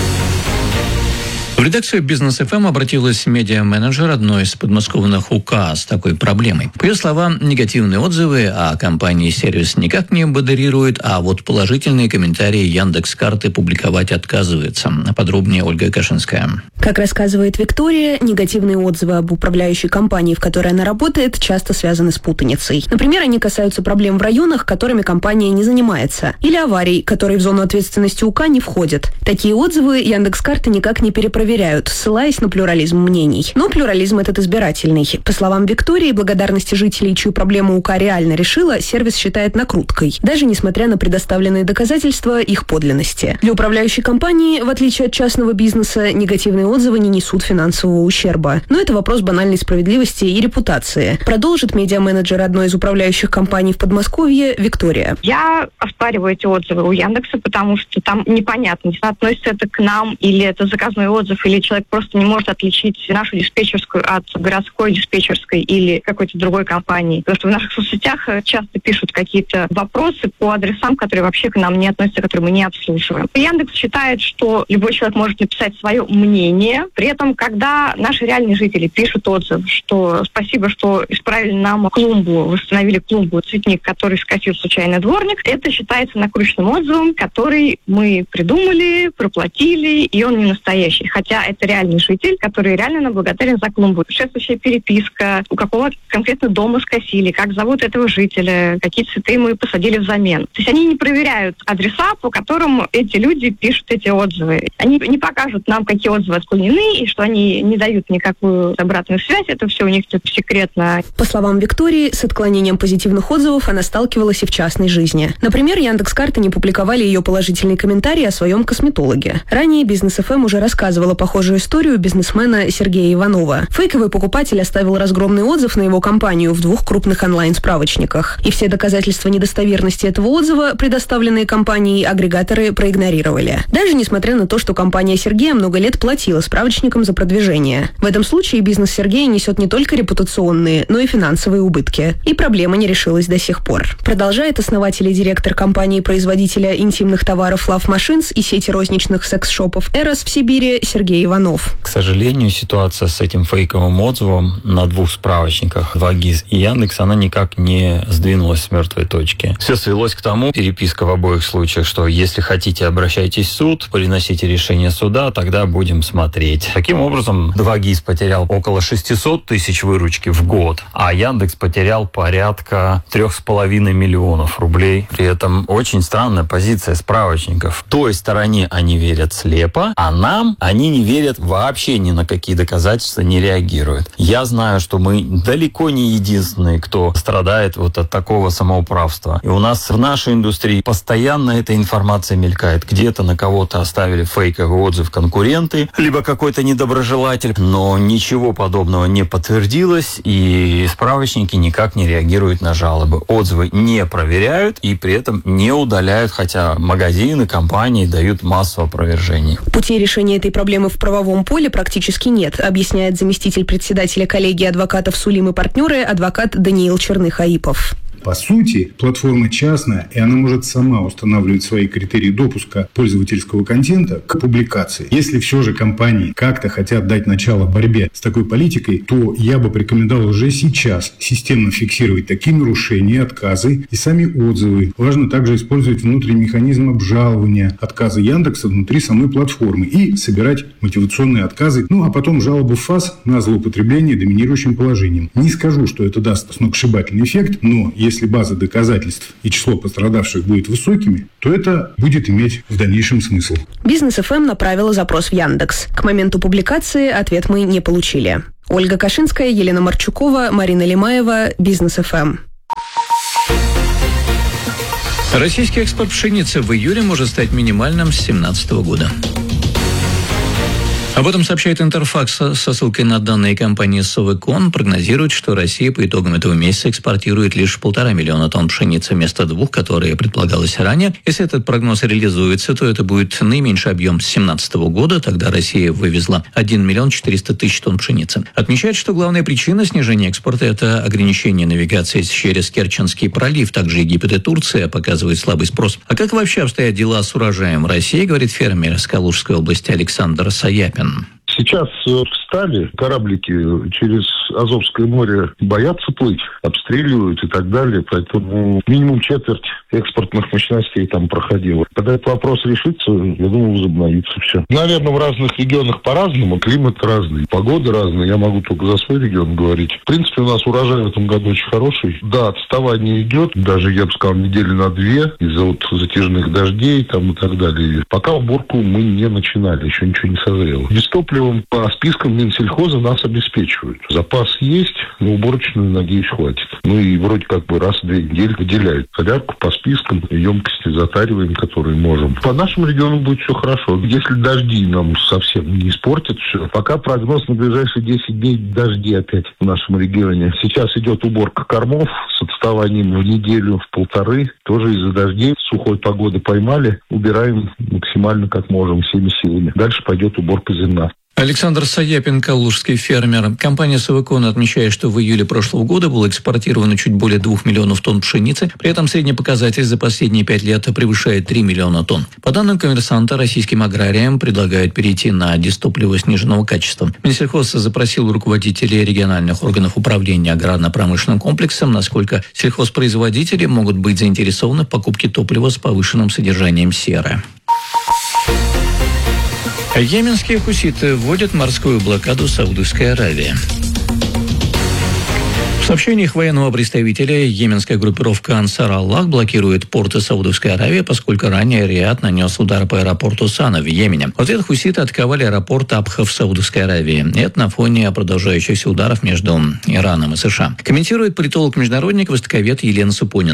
В редакцию Бизнес эф эм обратилась медиа-менеджер одной из подмосковных УК с такой проблемой. По ее словам, негативные отзывы о компании сервис никак не модерирует, а вот положительные комментарии Яндекс.Карты публиковать отказывается. Подробнее Ольга Кашинская. Как рассказывает Виктория, негативные отзывы об управляющей компании, в которой она работает, часто связаны с путаницей. Например, они касаются проблем в районах, которыми компания не занимается, или аварий, которые в зону ответственности УК не входят. Такие отзывы Яндекс.Карты никак не перепроверяют, ссылаясь на плюрализм мнений. Но плюрализм этот избирательный. По словам Виктории, благодарности жителей, чью проблему УК реально решила, сервис считает накруткой, даже несмотря на предоставленные доказательства их подлинности. Для управляющей компании, в отличие от частного бизнеса, негативные отзывы не несут финансового ущерба. Но это вопрос банальной справедливости и репутации. Продолжит медиа-менеджер одной из управляющих компаний в Подмосковье Виктория. Я оспариваю эти отзывы у Яндекса, потому что там непонятно, относится это к нам, или это заказной отзыв, или человек просто не может отличить нашу диспетчерскую от городской диспетчерской или какой-то другой компании. Потому что в наших соцсетях часто пишут какие-то вопросы по адресам, которые вообще к нам не относятся, которые мы не обслуживаем. Яндекс считает, что любой человек может написать свое мнение. При этом, когда наши реальные жители пишут отзыв, что спасибо, что исправили нам клумбу, восстановили клумбу, цветник, который скосил случайно дворник, это считается накрученным отзывом, который мы придумали, проплатили, и он не настоящий. Хотя это реальный житель, который реально нам благодарен за клумбу. Соответствующая переписка, у какого конкретно дома скосили, как зовут этого жителя, какие цветы мы посадили взамен. То есть они не проверяют адреса, по которым эти люди пишут эти отзывы. Они не покажут нам, какие отзывы отклонены, и что они не дают никакую обратную связь. Это все у них типа секретно. По словам Виктории, с отклонением позитивных отзывов она сталкивалась и в частной жизни. Например, Яндекс.Карты не публиковали ее положительные комментарии о своем косметологе. Ранее Бизнес эф эм уже рассказывала рассказала похожую историю бизнесмена Сергея Иванова. Фейковый покупатель оставил разгромный отзыв на его компанию в двух крупных онлайн-справочниках. И все доказательства недостоверности этого отзыва, предоставленные компанией, агрегаторы проигнорировали. Даже несмотря на то, что компания Сергея много лет платила справочникам за продвижение. В этом случае бизнес Сергея несет не только репутационные, но и финансовые убытки. И проблема не решилась до сих пор. Продолжает основатель и директор компании-производителя интимных товаров Love Machines и сети розничных секс-шопов Эрос в Сибири Сергей Иванов. К сожалению, ситуация с этим фейковым отзывом на двух справочниках два гис и Яндекс, она никак не сдвинулась с мертвой точки. Все свелось к тому, переписка в обоих случаях, что если хотите, обращайтесь в суд, приносите решение суда, тогда будем смотреть. Таким образом, два гис потерял около шестьсот тысяч выручки в год, а Яндекс потерял порядка трех с половиной миллионов рублей. При этом очень странная позиция справочников. В той стороне они верят слепо, а нам они не верят вообще ни на какие доказательства, не реагируют. Я знаю, что мы далеко не единственные, кто страдает вот от такого самоуправства. И у нас в нашей индустрии постоянно эта информация мелькает. Где-то на кого-то оставили фейковый отзыв конкуренты, либо какой-то недоброжелатель, но ничего подобного не подтвердилось, и справочники никак не реагируют на жалобы. Отзывы не проверяют и при этом не удаляют, хотя магазины, компании дают массу опровержений. Путей решения этой проблемы в правовом поле практически нет, объясняет заместитель председателя коллегии адвокатов «Сулим и партнеры» адвокат Даниил Черных-Аипов. По сути, платформа частная, и она может сама устанавливать свои критерии допуска пользовательского контента к публикации. Если все же компании как-то хотят дать начало борьбе с такой политикой, то я бы порекомендовал уже сейчас системно фиксировать такие нарушения, отказы и сами отзывы. Важно также использовать внутренний механизм обжалования отказа Яндекса внутри самой платформы и собирать мотивационные отказы, ну а потом жалобу в ФАС на злоупотребление доминирующим положением. Не скажу, что это даст сногсшибательный эффект, но если Если база доказательств и число пострадавших будет высокими, то это будет иметь в дальнейшем смысл. Бизнес эф эм направила запрос в Яндекс. К моменту публикации ответ мы не получили. Ольга Кашинская, Елена Марчукова, Марина Лимаева, Бизнес эф эм. Российский экспорт пшеницы в июле может стать минимальным с две тысячи семнадцатого года. Об этом сообщает Интерфакс со ссылкой на данные компании Совекон. Прогнозирует, что Россия по итогам этого месяца экспортирует лишь полтора миллиона тонн пшеницы вместо двух, которые предполагалось ранее. Если этот прогноз реализуется, то это будет наименьший объем с две тысячи семнадцатого года. Тогда Россия вывезла один миллион четыреста тысяч тонн пшеницы. Отмечает, что главная причина снижения экспорта – это ограничение навигации через Керченский пролив. Также Египет и Турция показывают слабый спрос. А как вообще обстоят дела с урожаем в России, говорит фермер из Калужской области Александр Саяпин. Сейчас встали, кораблики через Азовское море боятся плыть, обстреливают и так далее, поэтому минимум четверть экспортных мощностей там проходило. Когда этот вопрос решится, я думаю, возобновится все. Наверное, в разных регионах по-разному, климат разный, погода разная, я могу только за свой регион говорить. В принципе, у нас урожай в этом году очень хороший. Да, отставание идет, даже, я бы сказал, недели на две из-за вот затяжных дождей там и так далее. Пока уборку мы не начинали, еще ничего не созрело. Без топлива по спискам Минсельхоза нас обеспечивают. Запас есть, но уборочную, надеюсь, хватит. Ну и вроде как бы раз в две недели выделяют солярку по спискам, емкости затариваем, которые можем. По нашему региону будет все хорошо. Если дожди нам совсем не испортят все. Пока прогноз на ближайшие десять дней дожди опять в нашем регионе. Сейчас идет уборка кормов с отставанием в неделю, в полторы. Тоже из-за дождей, сухой погоды поймали. Убираем максимально как можем, всеми силами. Дальше пойдет уборка зерна. Александр Саяпин, калужский фермер. Компания Совекон отмечает, что в июле прошлого года было экспортировано чуть более двух миллионов тонн пшеницы. При этом средний показатель за последние пять лет превышает три миллиона тонн. По данным «Коммерсанта», российским аграриям предлагают перейти на дистопливо сниженного качества. Минсельхоз запросил у руководителей региональных органов управления аграрно-промышленным комплексом, насколько сельхозпроизводители могут быть заинтересованы в покупке топлива с повышенным содержанием серы. Йеменские хуситы вводят морскую блокаду Саудовской Аравии. В сообщениях военного представителя йеменская группировка Ансар Аллах блокирует порты Саудовской Аравии, поскольку ранее Риад нанес удар по аэропорту Сана в Йемене. В ответ хуситы атаковали аэропорт Абха в Саудовской Аравии. Это на фоне продолжающихся ударов между Ираном и США. Комментирует политолог-международник, востоковед Елена Супонина.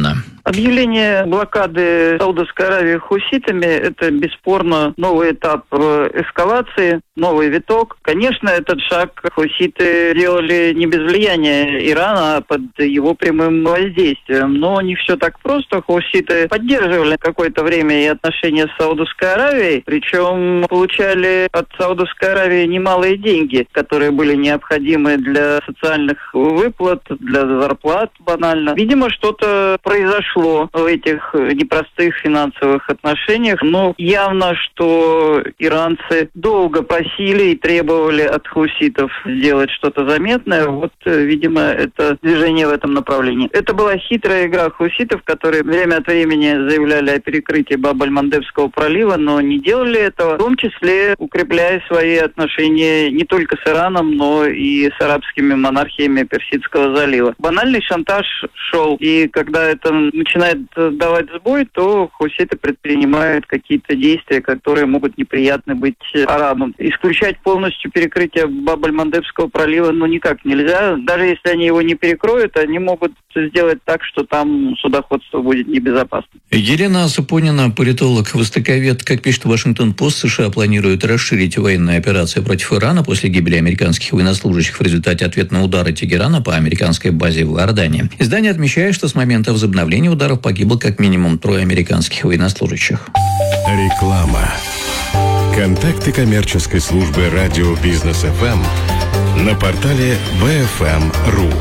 Объявление блокады Саудовской Аравии хуситами – это бесспорно новый этап эскалации, новый виток. Конечно, этот шаг хуситы делали не без влияния Ирана, а под его прямым воздействием. Но не все так просто. Хуситы поддерживали какое-то время и отношения с Саудовской Аравией, причем получали от Саудовской Аравии немалые деньги, которые были необходимы для социальных выплат, для зарплат банально. Видимо, что-то произошло в этих непростых финансовых отношениях, но явно, что иранцы долго просили и требовали от хуситов сделать что-то заметное. Вот, видимо, это движение в этом направлении. Это была хитрая игра хуситов, которые время от времени заявляли о перекрытии Баб-аль-Мандебского пролива, но не делали этого, в том числе укрепляя свои отношения не только с Ираном, но и с арабскими монархиями Персидского залива. Банальный шантаж шел, и когда это начинает давать сбой, то хуситы предпринимают какие-то действия, которые могут неприятны быть арабам. Исключать полностью перекрытие Баб-аль-Мандебского пролива ну никак нельзя. Даже если они его не перекроют, они могут сделать так, что там судоходство будет небезопасно. Елена Сапонина, политолог, востоковед. Как пишет Вашингтон-Пост, США планируют расширить военные операции против Ирана после гибели американских военнослужащих в результате ответного удара Тегерана по американской базе в Иордании. Издание отмечает, что с момента возобновления ударов погибло как минимум трое американских военнослужащих. Реклама. Контакты коммерческой службы радио Бизнес эф эм на портале би эф эм точка ру.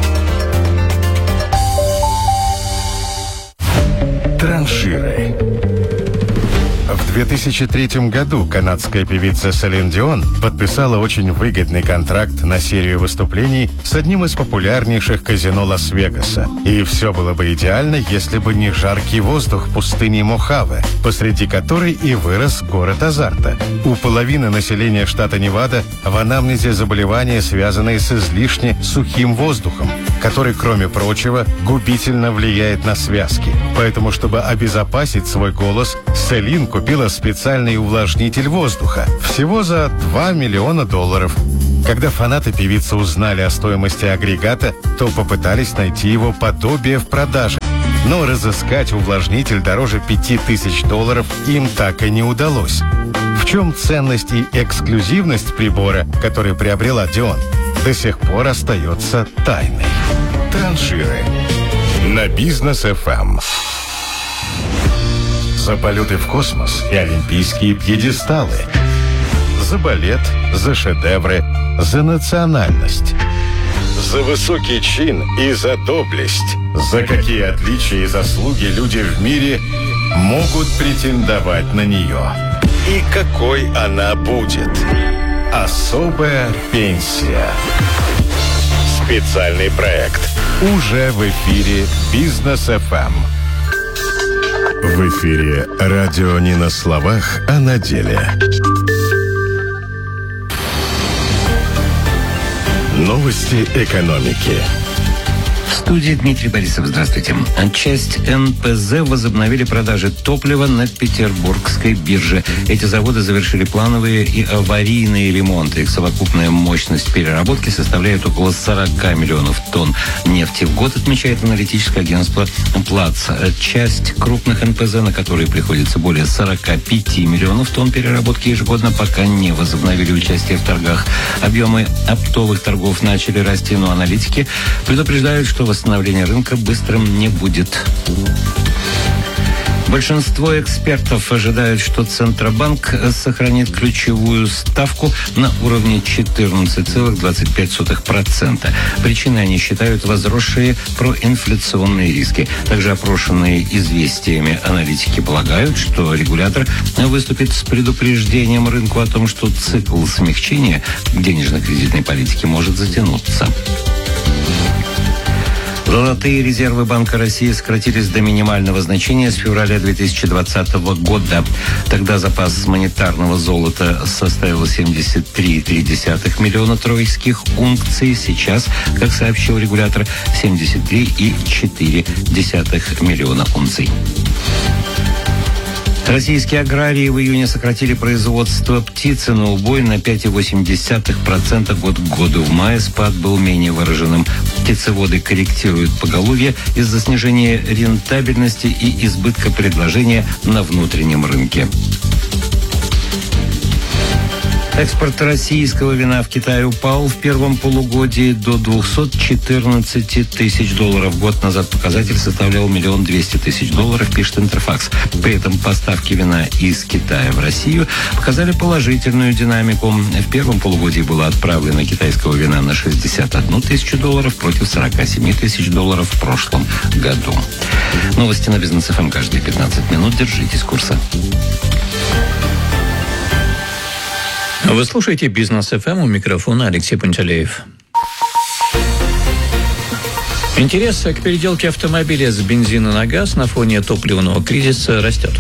Транширы. В две тысячи третьем году канадская певица Селин Дион подписала очень выгодный контракт на серию выступлений с одним из популярнейших казино Лас-Вегаса. И все было бы идеально, если бы не жаркий воздух пустыни Мохаве, посреди которой и вырос город азарта. У половины населения штата Невада в анамнезе заболевания, связанные с излишне сухим воздухом, который, кроме прочего, губительно влияет на связки. Поэтому, чтобы обезопасить свой голос, Селин купила специальный увлажнитель воздуха всего за два миллиона долларов. Когда фанаты певицы узнали о стоимости агрегата, то попытались найти его подобие в продаже. Но разыскать увлажнитель дороже пяти тысяч долларов им так и не удалось. В чем ценность и эксклюзивность прибора, который приобрела Дион, до сих пор остается тайной. Транширы на Бизнес эф эм. За полеты в космос и олимпийские пьедесталы. За балет, за шедевры, за национальность. За высокий чин и за доблесть. За какие отличия и заслуги люди в мире могут претендовать на нее. И какой она будет. Особая пенсия. Специальный проект. Уже в эфире Бизнес эф эм. В эфире радио не на словах, а на деле. Новости экономики. В студии Дмитрий Борисов. Здравствуйте. Часть эн пэ зэ возобновили продажи топлива на Петербургской бирже. Эти заводы завершили плановые и аварийные ремонты. Их совокупная мощность переработки составляет около сорок миллионов тонн нефти в год, отмечает аналитическое агентство Плац. Часть крупных эн пэ зэ, на которые приходится более сорок пять миллионов тонн переработки ежегодно, пока не возобновили участие в торгах. Объемы оптовых торгов начали расти, но аналитики предупреждают, что восстановление рынка быстрым не будет. Большинство экспертов ожидают, что Центробанк сохранит ключевую ставку на уровне четырнадцать целых двадцать пять сотых процента. Причиной они считают возросшие проинфляционные риски. Также опрошенные известиями аналитики полагают, что регулятор выступит с предупреждением рынку о том, что цикл смягчения денежно-кредитной политики может затянуться. Золотые резервы Банка России сократились до минимального значения с февраля две тысячи двадцатого года. Тогда запас монетарного золота составил семьдесят три целых три десятых миллиона тройских унций. Сейчас, как сообщил регулятор, семьдесят три целых четыре десятых миллиона унций. Российские аграрии в июне сократили производство птицы на убой на пять целых восемь десятых процента год к году. В мае спад был менее выраженным. Птицеводы корректируют поголовье из-за снижения рентабельности и избытка предложения на внутреннем рынке. Экспорт российского вина в Китай упал в первом полугодии до двухсот четырнадцати тысяч долларов. Год назад показатель составлял миллион двести тысяч долларов, пишет Интерфакс. При этом поставки вина из Китая в Россию показали положительную динамику. В первом полугодии было отправлено китайского вина на шестьдесят одну тысячу долларов против сорока семи тысяч долларов в прошлом году. Новости на Бизнес эф эм каждые пятнадцать минут. Держитесь курса. Вы слушаете Бизнес эф эм, у микрофона Алексей Пантелеев. Интерес к переделке автомобиля с бензина на газ на фоне топливного кризиса растет.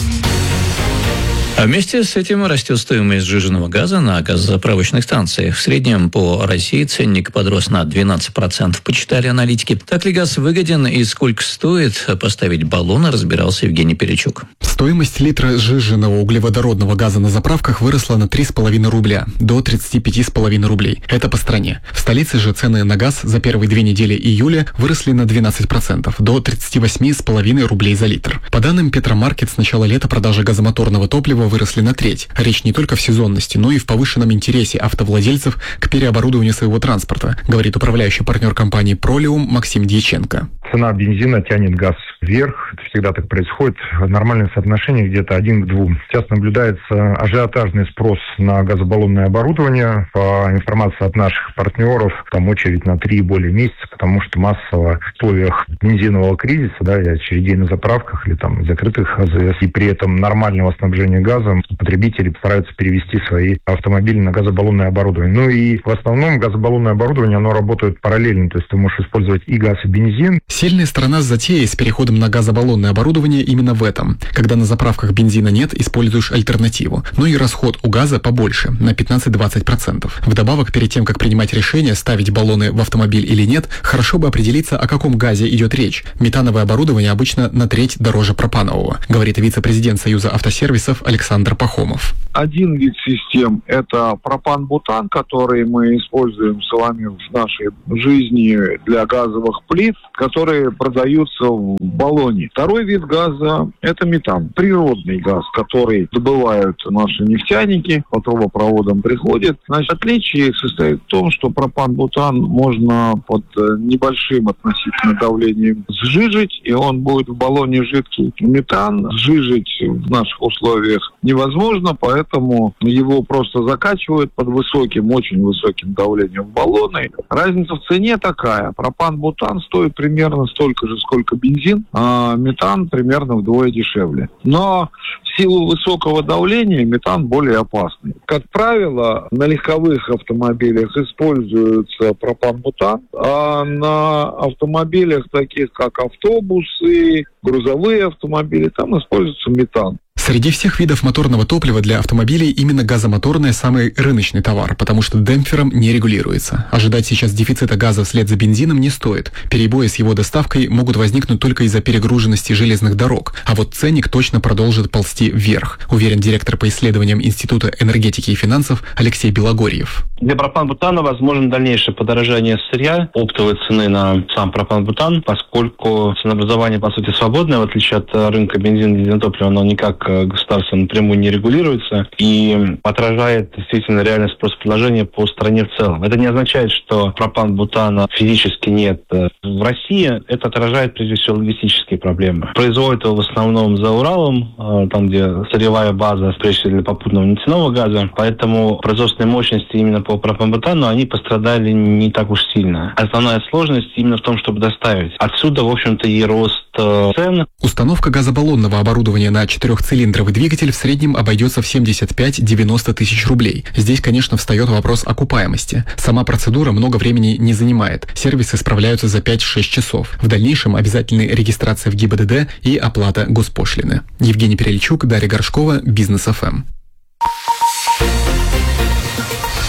А вместе с этим растет стоимость сжиженного газа на газозаправочных станциях. В среднем по России ценник подрос на двенадцать процентов, почитали аналитики. Так ли газ выгоден и сколько стоит поставить баллон, разбирался Евгений Перечук. Стоимость литра сжиженного углеводородного газа на заправках выросла на три с половиной рубля до тридцати пяти с половиной рублей. Это по стране. В столице же цены на газ за первые две недели июля выросли на двенадцать процентов до тридцати восьми с половиной рублей за литр. По данным Петромаркет, с начала лета продажи газомоторного топлива выросли на треть. Речь не только в сезонности, но и в повышенном интересе автовладельцев к переоборудованию своего транспорта, говорит управляющий партнер компании «Пролиум» Максим Дьяченко. Цена бензина тянет газ вверх. Это всегда так происходит. Нормальное соотношение где-то один к двум. Сейчас наблюдается ажиотажный спрос на газобаллонное оборудование. По информации от наших партнеров, там очередь на три и более месяца, потому что массово в условиях бензинового кризиса, да, и очередей на заправках или там закрытых АЗС, и при этом нормального снабжения газом, потребители стараются перевести свои автомобили на газобаллонное оборудование. Ну и в основном газобаллонное оборудование, оно работает параллельно, то есть ты можешь использовать и газ, и бензин. Сильная сторона затеи с переходом на газобаллонное оборудование именно в этом. Когда на заправках бензина нет, используешь альтернативу. Но и расход у газа побольше, на пятнадцать-двадцать процентов. Вдобавок, перед тем, как принимать решение, ставить баллоны в автомобиль или нет, хорошо бы определиться, о каком газе идет речь. Метановое оборудование обычно на треть дороже пропанового, говорит вице-президент Союза автосервисов Александр Пахомов. Один вид систем – это пропан-бутан, который мы используем с вами в нашей жизни для газовых плит, которые продаются в баллоне. Второй вид газа – это метан, природный газ, который добывают наши нефтяники, по трубопроводам приходит. Значит, отличие состоит в том, что пропан-бутан можно под небольшим относительно давлением сжижить, и он будет в баллоне жидкий. Метан сжижить в наших условиях невозможно, поэтому его просто закачивают под высоким, очень высоким давлением в баллоны. Разница в цене такая. Пропан-бутан стоит примерно столько же, сколько бензин, а метан примерно вдвое дешевле. Но в силу высокого давления метан более опасный. Как правило, на легковых автомобилях используется пропан-бутан, а на автомобилях, таких как автобусы, грузовые автомобили, там используется метан. Среди всех видов моторного топлива для автомобилей именно газомоторное самый рыночный товар, потому что демпфером не регулируется. Ожидать сейчас дефицита газа вслед за бензином не стоит. Перебои с его доставкой могут возникнуть только из-за перегруженности железных дорог, а вот ценник точно продолжит ползти вверх, уверен директор по исследованиям Института энергетики и финансов Алексей Белогорьев. Для пропан-бутана возможно дальнейшее подорожание сырья, оптовой цены на сам пропан-бутан, поскольку ценообразование, по сути, свободное, в отличие от рынка бензина и дизельного топлива, оно никак государство напрямую не регулируется и отражает действительно реальный спрос предложения по стране в целом. Это не означает, что пропан-бутана физически нет в России. Это отражает, прежде всего, логистические проблемы. Производят его в основном за Уралом, там, где сырьевая база, прежде всего, для попутного нефтяного газа. Поэтому производственные мощности именно по пропан-бутану, они пострадали не так уж сильно. Основная сложность именно в том, чтобы доставить. Отсюда, в общем-то, и рост цен. Установка газобаллонного оборудования на четырехцилиндровый двигатель в среднем обойдется в семьдесят пять - девяносто тысяч рублей. Здесь, конечно, встает вопрос окупаемости. Сама процедура много времени не занимает. Сервисы справляются за пять-шесть часов. В дальнейшем обязательны регистрация в ГИБДД и оплата госпошлины. Евгений Перельчук, Дарья Горшкова, Бизнес эф эм.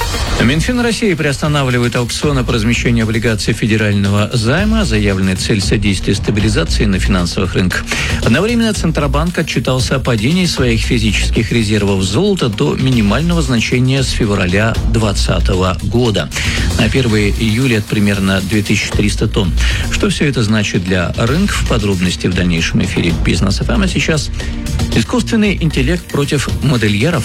Минфин России приостанавливает аукционы по размещению облигаций федерального займа. Заявленная цель содействия стабилизации на финансовых рынках. Одновременно Центробанк отчитался о падении своих физических резервов золота до минимального значения с февраля две тысячи двадцатого года. На первое июля это примерно две тысячи триста тонн. Что все это значит для рынков? Подробности в дальнейшем эфире Бизнес эф эм. А сейчас искусственный интеллект против модельеров.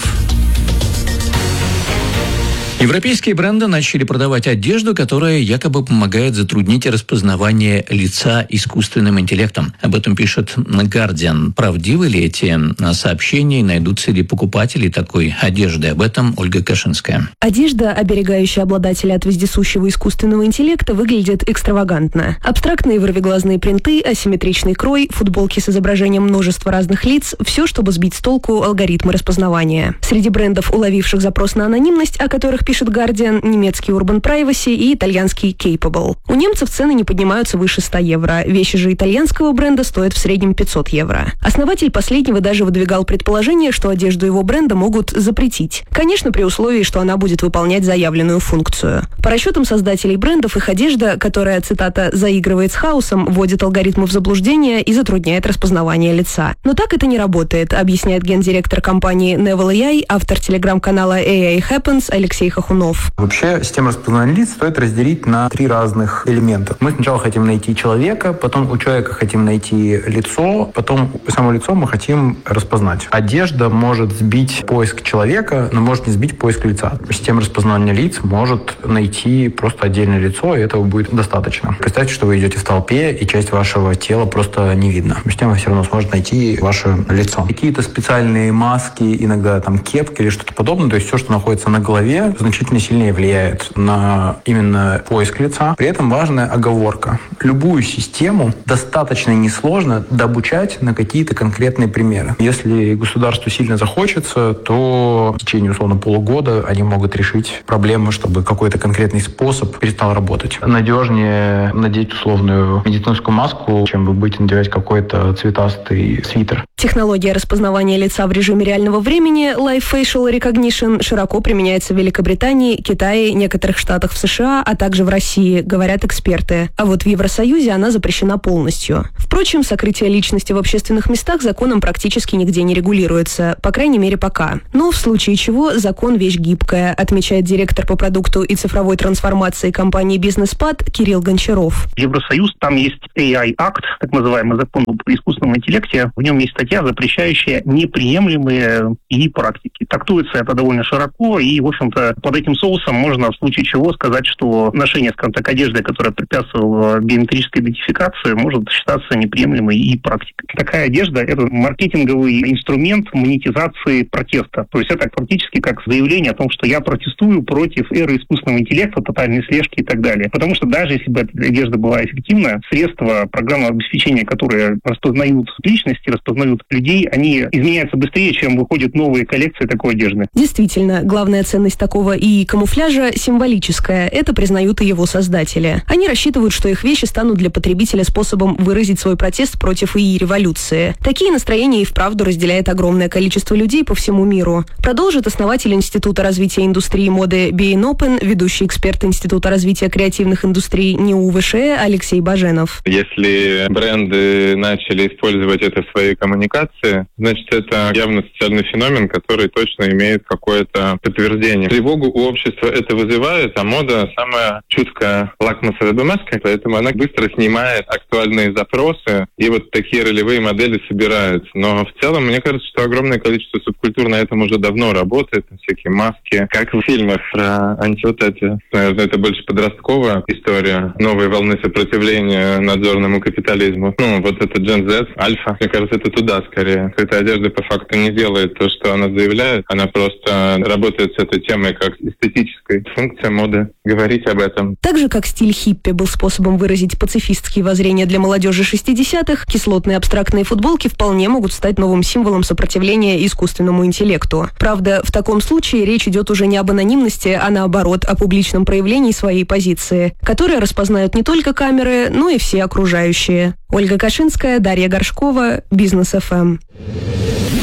Европейские бренды начали продавать одежду, которая якобы помогает затруднить распознавание лица искусственным интеллектом. Об этом пишет Guardian. Правдивы ли эти сообщения? Найдутся ли покупатели такой одежды? Об этом Ольга Кашинская. Одежда, оберегающая обладателя от вездесущего искусственного интеллекта, выглядит экстравагантно. Абстрактные вырвиглазные принты, асимметричный крой, футболки с изображением множества разных лиц – все, чтобы сбить с толку алгоритмы распознавания. Среди брендов, уловивших запрос на анонимность, о которых пишет Guardian, немецкий Urban Privacy и итальянский Capable. У немцев цены не поднимаются выше ста евро. Вещи же итальянского бренда стоят в среднем пятьсот евро. Основатель последнего даже выдвигал предположение, что одежду его бренда могут запретить. Конечно, при условии, что она будет выполнять заявленную функцию. По расчетам создателей брендов, их одежда, которая, цитата, «заигрывает с хаосом», вводит алгоритмы в заблуждение и затрудняет распознавание лица. Но так это не работает, объясняет гендиректор компании Neville эй ай, автор телеграм-канала эй ай Happens Алексей Хохунов. Вообще, систему распознавания лиц стоит разделить на три разных элемента. Мы сначала хотим найти человека, потом у человека хотим найти лицо, потом само лицо мы хотим распознать. Одежда может сбить поиск человека, но может не сбить поиск лица. Система распознавания лиц может найти просто отдельное лицо, и этого будет достаточно. Представьте, что вы идете в толпе, и часть вашего тела просто не видно. Система все равно сможет найти ваше лицо. Какие-то специальные маски, иногда там кепки или что-то подобное, то есть все, что находится на голове, значительно сильнее влияет на именно поиск лица. При этом важная оговорка. Любую систему достаточно несложно дообучать на какие-то конкретные примеры. Если государству сильно захочется, то в течение, условно, полугода они могут решить проблему, чтобы какой-то конкретный способ перестал работать. Надежнее надеть условную медицинскую маску, чем быть надевать какой-то цветастый свитер. Технология распознавания лица в режиме реального времени Live Facial Recognition широко применяется в Великобритании, Китае, некоторых штатах в США, а также в России, говорят эксперты. А вот в Евросоюзе она запрещена полностью. Впрочем, сокрытие личности в общественных местах законом практически нигде не регулируется, по крайней мере пока. Но в случае чего закон вещь гибкая, отмечает директор по продукту и цифровой трансформации компании «Бизнеспад» Кирилл Гончаров. Евросоюз, там есть эй ай Act, так называемый закон об искусственном интеллекте. В нем есть статья, запрещающая неприемлемые и практики. Трактуется это довольно широко, и, в общем-то, под этим соусом можно в случае чего сказать, что ношение, скажем так, одежды, которая препятствовала биометрической идентификации, может считаться неприемлемой и практикой. Такая одежда – это маркетинговый инструмент монетизации протеста. То есть это фактически как заявление о том, что я протестую против эры искусственного интеллекта, тотальной слежки и так далее. Потому что даже если бы эта одежда была эффективна, средства программного обеспечения, которые распознают личности, распознают людей, они изменяются быстрее, чем выходят новые коллекции такой одежды. Действительно, главная ценность такого и камуфляжа символическая. Это признают и его создатели. Они рассчитывают, что их вещи станут для потребителя способом выразить свой протест против ИИ-революции. Такие настроения и вправду разделяет огромное количество людей по всему миру. Продолжит основатель Института развития индустрии моды би эн Open, ведущий эксперт Института развития креативных индустрий НИУ ВШЭ Алексей Баженов. Если бренды начали использовать это в своей коммуникации, значит, это явно социальный феномен, который точно имеет какое-то подтверждение. Тревогу у общества это вызывает, а мода самая чуткая лакмусовая бумажка, поэтому она быстро снимает актуальные запросы, и вот такие ролевые модели собираются. Но в целом, мне кажется, что огромное количество субкультур на этом уже давно работает, всякие маски, как в фильмах про антиутопию. Наверное, это больше подростковая история, новые волны сопротивления надзорному капитализму. Ну, вот это Gen Z, Альфа, мне кажется, это туда скорее. Эта одежда по факту не делает то, что она заявляет, она просто работает с этой темой как эстетической. Функция моды — говорить об этом. Так же, как стиль хиппи был способом выразить пацифистские воззрения для молодежи шестидесятых, кислотные абстрактные футболки вполне могут стать новым символом сопротивления искусственному интеллекту. Правда, в таком случае речь идет уже не об анонимности, а наоборот, о публичном проявлении своей позиции, которое распознают не только камеры, но и все окружающие. Ольга Кашинская, Дарья Горшкова, Бизнес эф эм.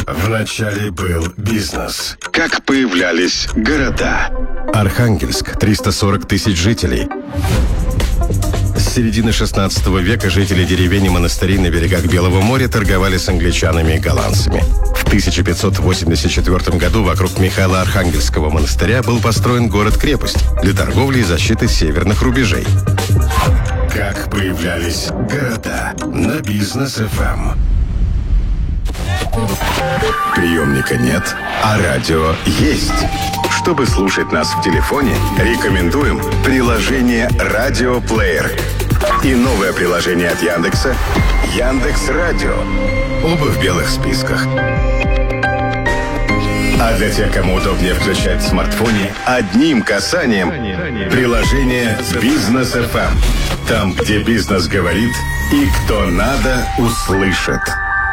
Вначале был бизнес. Как появлялись города. Архангельск, триста сорок тысяч жителей. С середины шестнадцатого века жители деревень и монастырей на берегах Белого моря торговали с англичанами и голландцами. В тысяча пятьсот восемьдесят четвёртом году вокруг Михаила Архангельского монастыря был построен город-крепость для торговли и защиты северных рубежей. Как появлялись города на Бизнес эф эм. Приемника нет, а радио есть. Чтобы слушать нас в телефоне, рекомендуем приложение «Радиоплеер» и новое приложение от Яндекса «Яндекс.Радио». Оба в белых списках. А для тех, кому удобнее включать в смартфоне, одним касанием приложение «Бизнес эф эм». Там, где бизнес говорит и кто надо, услышит.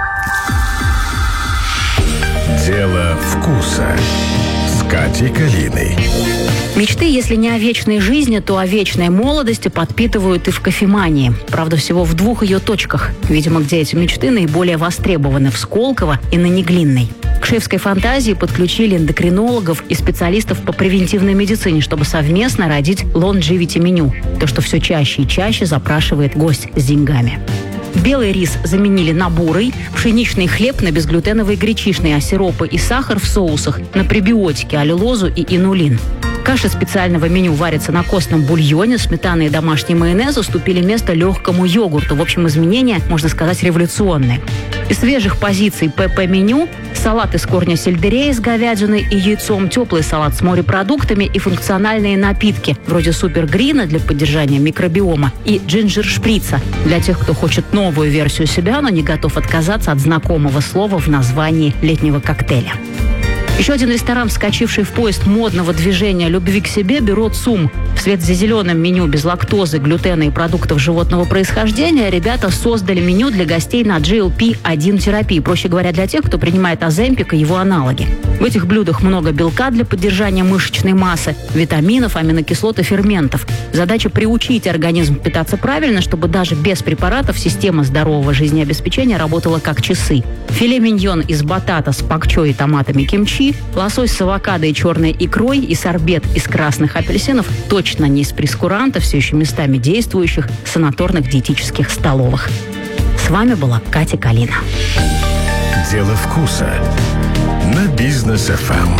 Дело вкуса с Катей Калиной. Мечты, если не о вечной жизни, то о вечной молодости подпитывают и в кофемании. Правда, всего в двух ее точках. Видимо, где эти мечты наиболее востребованы – в Сколково и на Неглинной. К шефской фантазии подключили эндокринологов и специалистов по превентивной медицине, чтобы совместно родить longevity-меню. То, что все чаще и чаще запрашивает гость с деньгами. Белый рис заменили на бурый, пшеничный хлеб на безглютеновый гречишный, а сиропы и сахар в соусах на пребиотики, аллюлозу и инулин. Каша специального меню варится на костном бульоне, сметана и домашний майонез уступили место легкому йогурту. В общем, изменения, можно сказать, революционные. Из свежих позиций ПП-меню – салат из корня сельдерея с говядиной и яйцом, теплый салат с морепродуктами и функциональные напитки, вроде супергрина для поддержания микробиома и джинджер-шприца для тех, кто хочет новую версию себя, но не готов отказаться от знакомого слова в названии летнего коктейля. Еще один ресторан, вскочивший в поезд модного движения любви к себе, бюро ЦУМ. Вслед за зеленым меню без лактозы, глютена и продуктов животного происхождения ребята создали меню для гостей на джи эл пи один терапии, проще говоря, для тех, кто принимает оземпик и его аналоги. В этих блюдах много белка для поддержания мышечной массы, витаминов, аминокислот и ферментов. Задача приучить организм питаться правильно, чтобы даже без препаратов система здорового жизнеобеспечения работала как часы. Филе миньон из батата с пакчой и томатами кимчи, лосось с авокадо и черной икрой и сорбет из красных апельсинов точно не из прескуранта, все еще местами действующих санаторных диетических столовых. С вами была Катя Калина. Дело вкуса на Бизнес эф эм.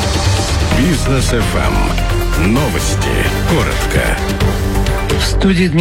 Бизнес эф эм. Новости. Коротко. В студии